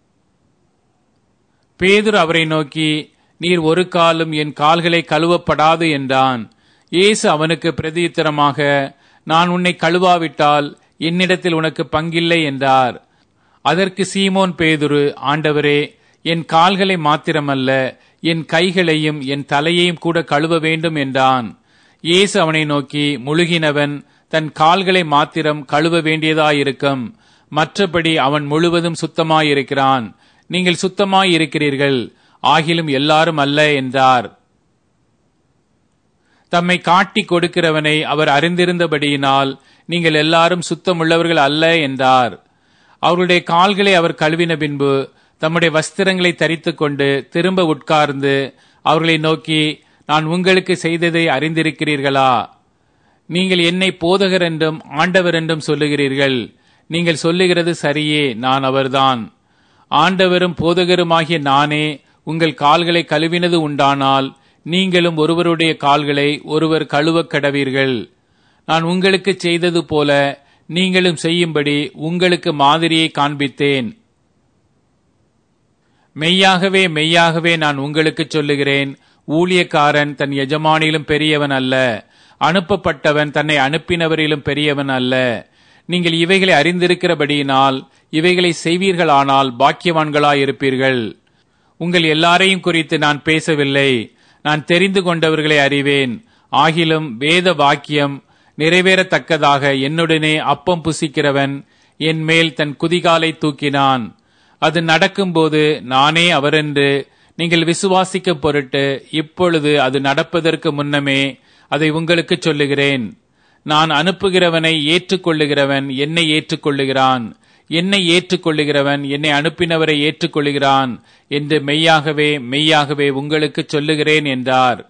பேதுரு அவரை நோக்கி, நீர் ஒரு காலும் என் கால்களை கழுவப்படாது என்றான். இயேசு அவனுக்கு பிரதித்திரமாக, நான் உன்னை கழுவாவிட்டால் என்னிடத்தில் உனக்கு பங்கில்லை என்றார். அதற்கு சீமோன் பேதுரு, ஆண்டவரே, என் கால்களை மாத்திரமல்ல என் கைகளையும் என் தலையையும் கூட கழுவ வேண்டும் என்றான். இயேசு அவனை நோக்கி, முழுகினவன் தன் கால்களை மாத்திரம் கழுவ வேண்டியதாயிருக்கும், மற்றபடி அவன் முழுவதும் சுத்தமாயிருக்கிறான். நீங்கள் சுத்தமாயிருக்கிறீர்கள், ஆகிலும் எல்லாரும் அல்ல என்றார். தம்மை காட்டி கொடுக்கிறவனை அவர் அறிந்திருந்தபடியினால் நீங்கள் எல்லாரும் சுத்தமுள்ளவர்கள் அல்ல என்றார். அவருடைய கால்களை அவர் கழுவின பின்பு தம்முடைய வஸ்திரங்களை தரித்துக் கொண்டு திரும்ப உட்கார்ந்து அவர்களை நோக்கி, நான் உங்களுக்கு செய்ததை அறிந்திருக்கிறீர்களா? நீங்கள் என்னை போதகர் என்றும் ஆண்டவர் என்றும் சொல்லுகிறீர்கள். நீங்கள் சொல்லுகிறது சரியே, நான் அவர்தான். ஆண்டவரும் போதகருமாகிய நானே உங்கள் கால்களை கழுவினது உண்டானால் நீங்களும் ஒருவருடைய கால்களை ஒருவர் கழுவக் கடவீர்கள். நான் உங்களுக்கு செய்தது போல நீங்களும் செய்யும்படி உங்களுக்கு மாதிரியை காண்பித்தேன். மெய்யாகவே மெய்யாகவே நான் உங்களுக்கு சொல்லுகிறேன், ஊழியக்காரன் தன் எஜமானிலும் பெரியவன் அல்ல, அனுப்பப்பட்டவன் தன்னை அனுப்பினவரிலும் பெரியவன் அல்ல. நீங்கள் இவைகளை அறிந்திருக்கிறபடியினால் இவைகளை செய்வீர்களானால் பாக்கியவான்களாயிருப்பீர்கள். உங்கள் எல்லாரையும் குறித்து நான் பேசவில்லை, நான் தெரிந்து கொண்டவர்களை அறிவேன். ஆகிலும் வேத வாக்கியம் நிறைவேறத்தக்கதாக என்னுடனே அப்பம் புசிக்கிறவன் என் மேல் தன் குதிகாலை தூக்கினான். அது நடக்கும்போது நானே அவரென்று நீங்கள் விசுவாசிக்க பொருட்டு இப்பொழுது அது நடப்பதற்கு முன்னமே அதை உங்களுக்கு சொல்லுகிறேன். நான் அனுப்புகிறவனை ஏற்றுக்கொள்ளுகிறவன் என்னை ஏற்றுக்கொள்ளுகிறான், என்னை ஏற்றுக்கொள்ளுகிறவன் என்னை அனுப்பினவரை ஏற்றுக்கொள்ளுகிறான் என்று மெய்யாகவே மெய்யாகவே உங்களுக்கு சொல்லுகிறேன் என்றார்.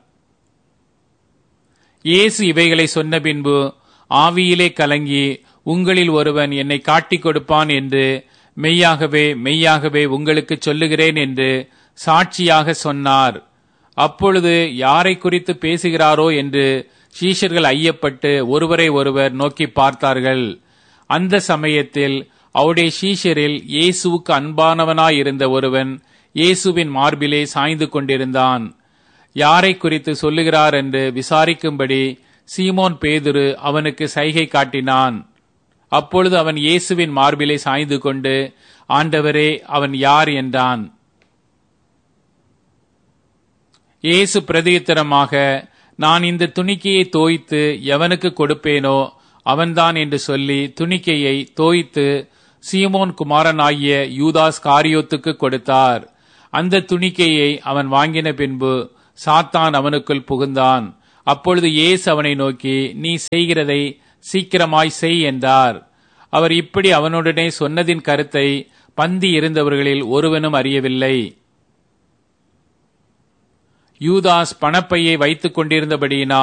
இயேசு இவைகளை சொன்ன பின்பு ஆவியிலே கலங்கி, உங்களில் ஒருவன் என்னை காட்டிக் கொடுப்பான் என்று மெய்யாகவே மெய்யாகவே உங்களுக்கு சொல்லுகிறேன் என்று சாட்சியாக சொன்னார். அப்பொழுது யாரை குறித்து பேசுகிறாரோ என்று சீஷர்கள் ஐயப்பட்டு ஒருவரை ஒருவர் நோக்கி பார்த்தார்கள். அந்த சமயத்தில் அவருடைய சீஷரில் இயேசுவுக்கு அன்பானவனாயிருந்த ஒருவன் இயேசுவின் மார்பிலே சாய்ந்து கொண்டிருந்தான். யாரை குறித்து சொல்லுகிறார் என்று விசாரிக்கும்படி சீமோன் பேதுரு அவனுக்கு சைகை காட்டினான். அப்பொழுது அவன் இயேசுவின் மார்பிலே சாய்ந்து கொண்டு, ஆண்டவரே, அவன் யார் என்றான். இயேசு பிரதியுத்தரமாக, நான் இந்த துணிக்கையை தோய்த்து எவனுக்கு கொடுப்பேனோ அவன்தான் என்று சொல்லி துணிக்கையை தோய்த்து சீமோன் குமாரனாகிய யூதாஸ் காரியோத்துக்கு கொடுத்தார். அந்த துணிக்கையை அவன் வாங்கின பின்பு சாத்தான் அவனுக்குள் புகுந்தான். அப்பொழுது இயேசு அவனை நோக்கி, நீ செய்கிறதை சீக்கிரமாய் செய் என்றார். அவர் இப்படி அவனுடனே சொன்னதின் கருத்தை பந்தி இருந்தவர்களில் ஒருவனும் அறியவில்லை. யூதாஸ் பணப்பையை வைத்துக் கொண்டிருந்தபடியினால்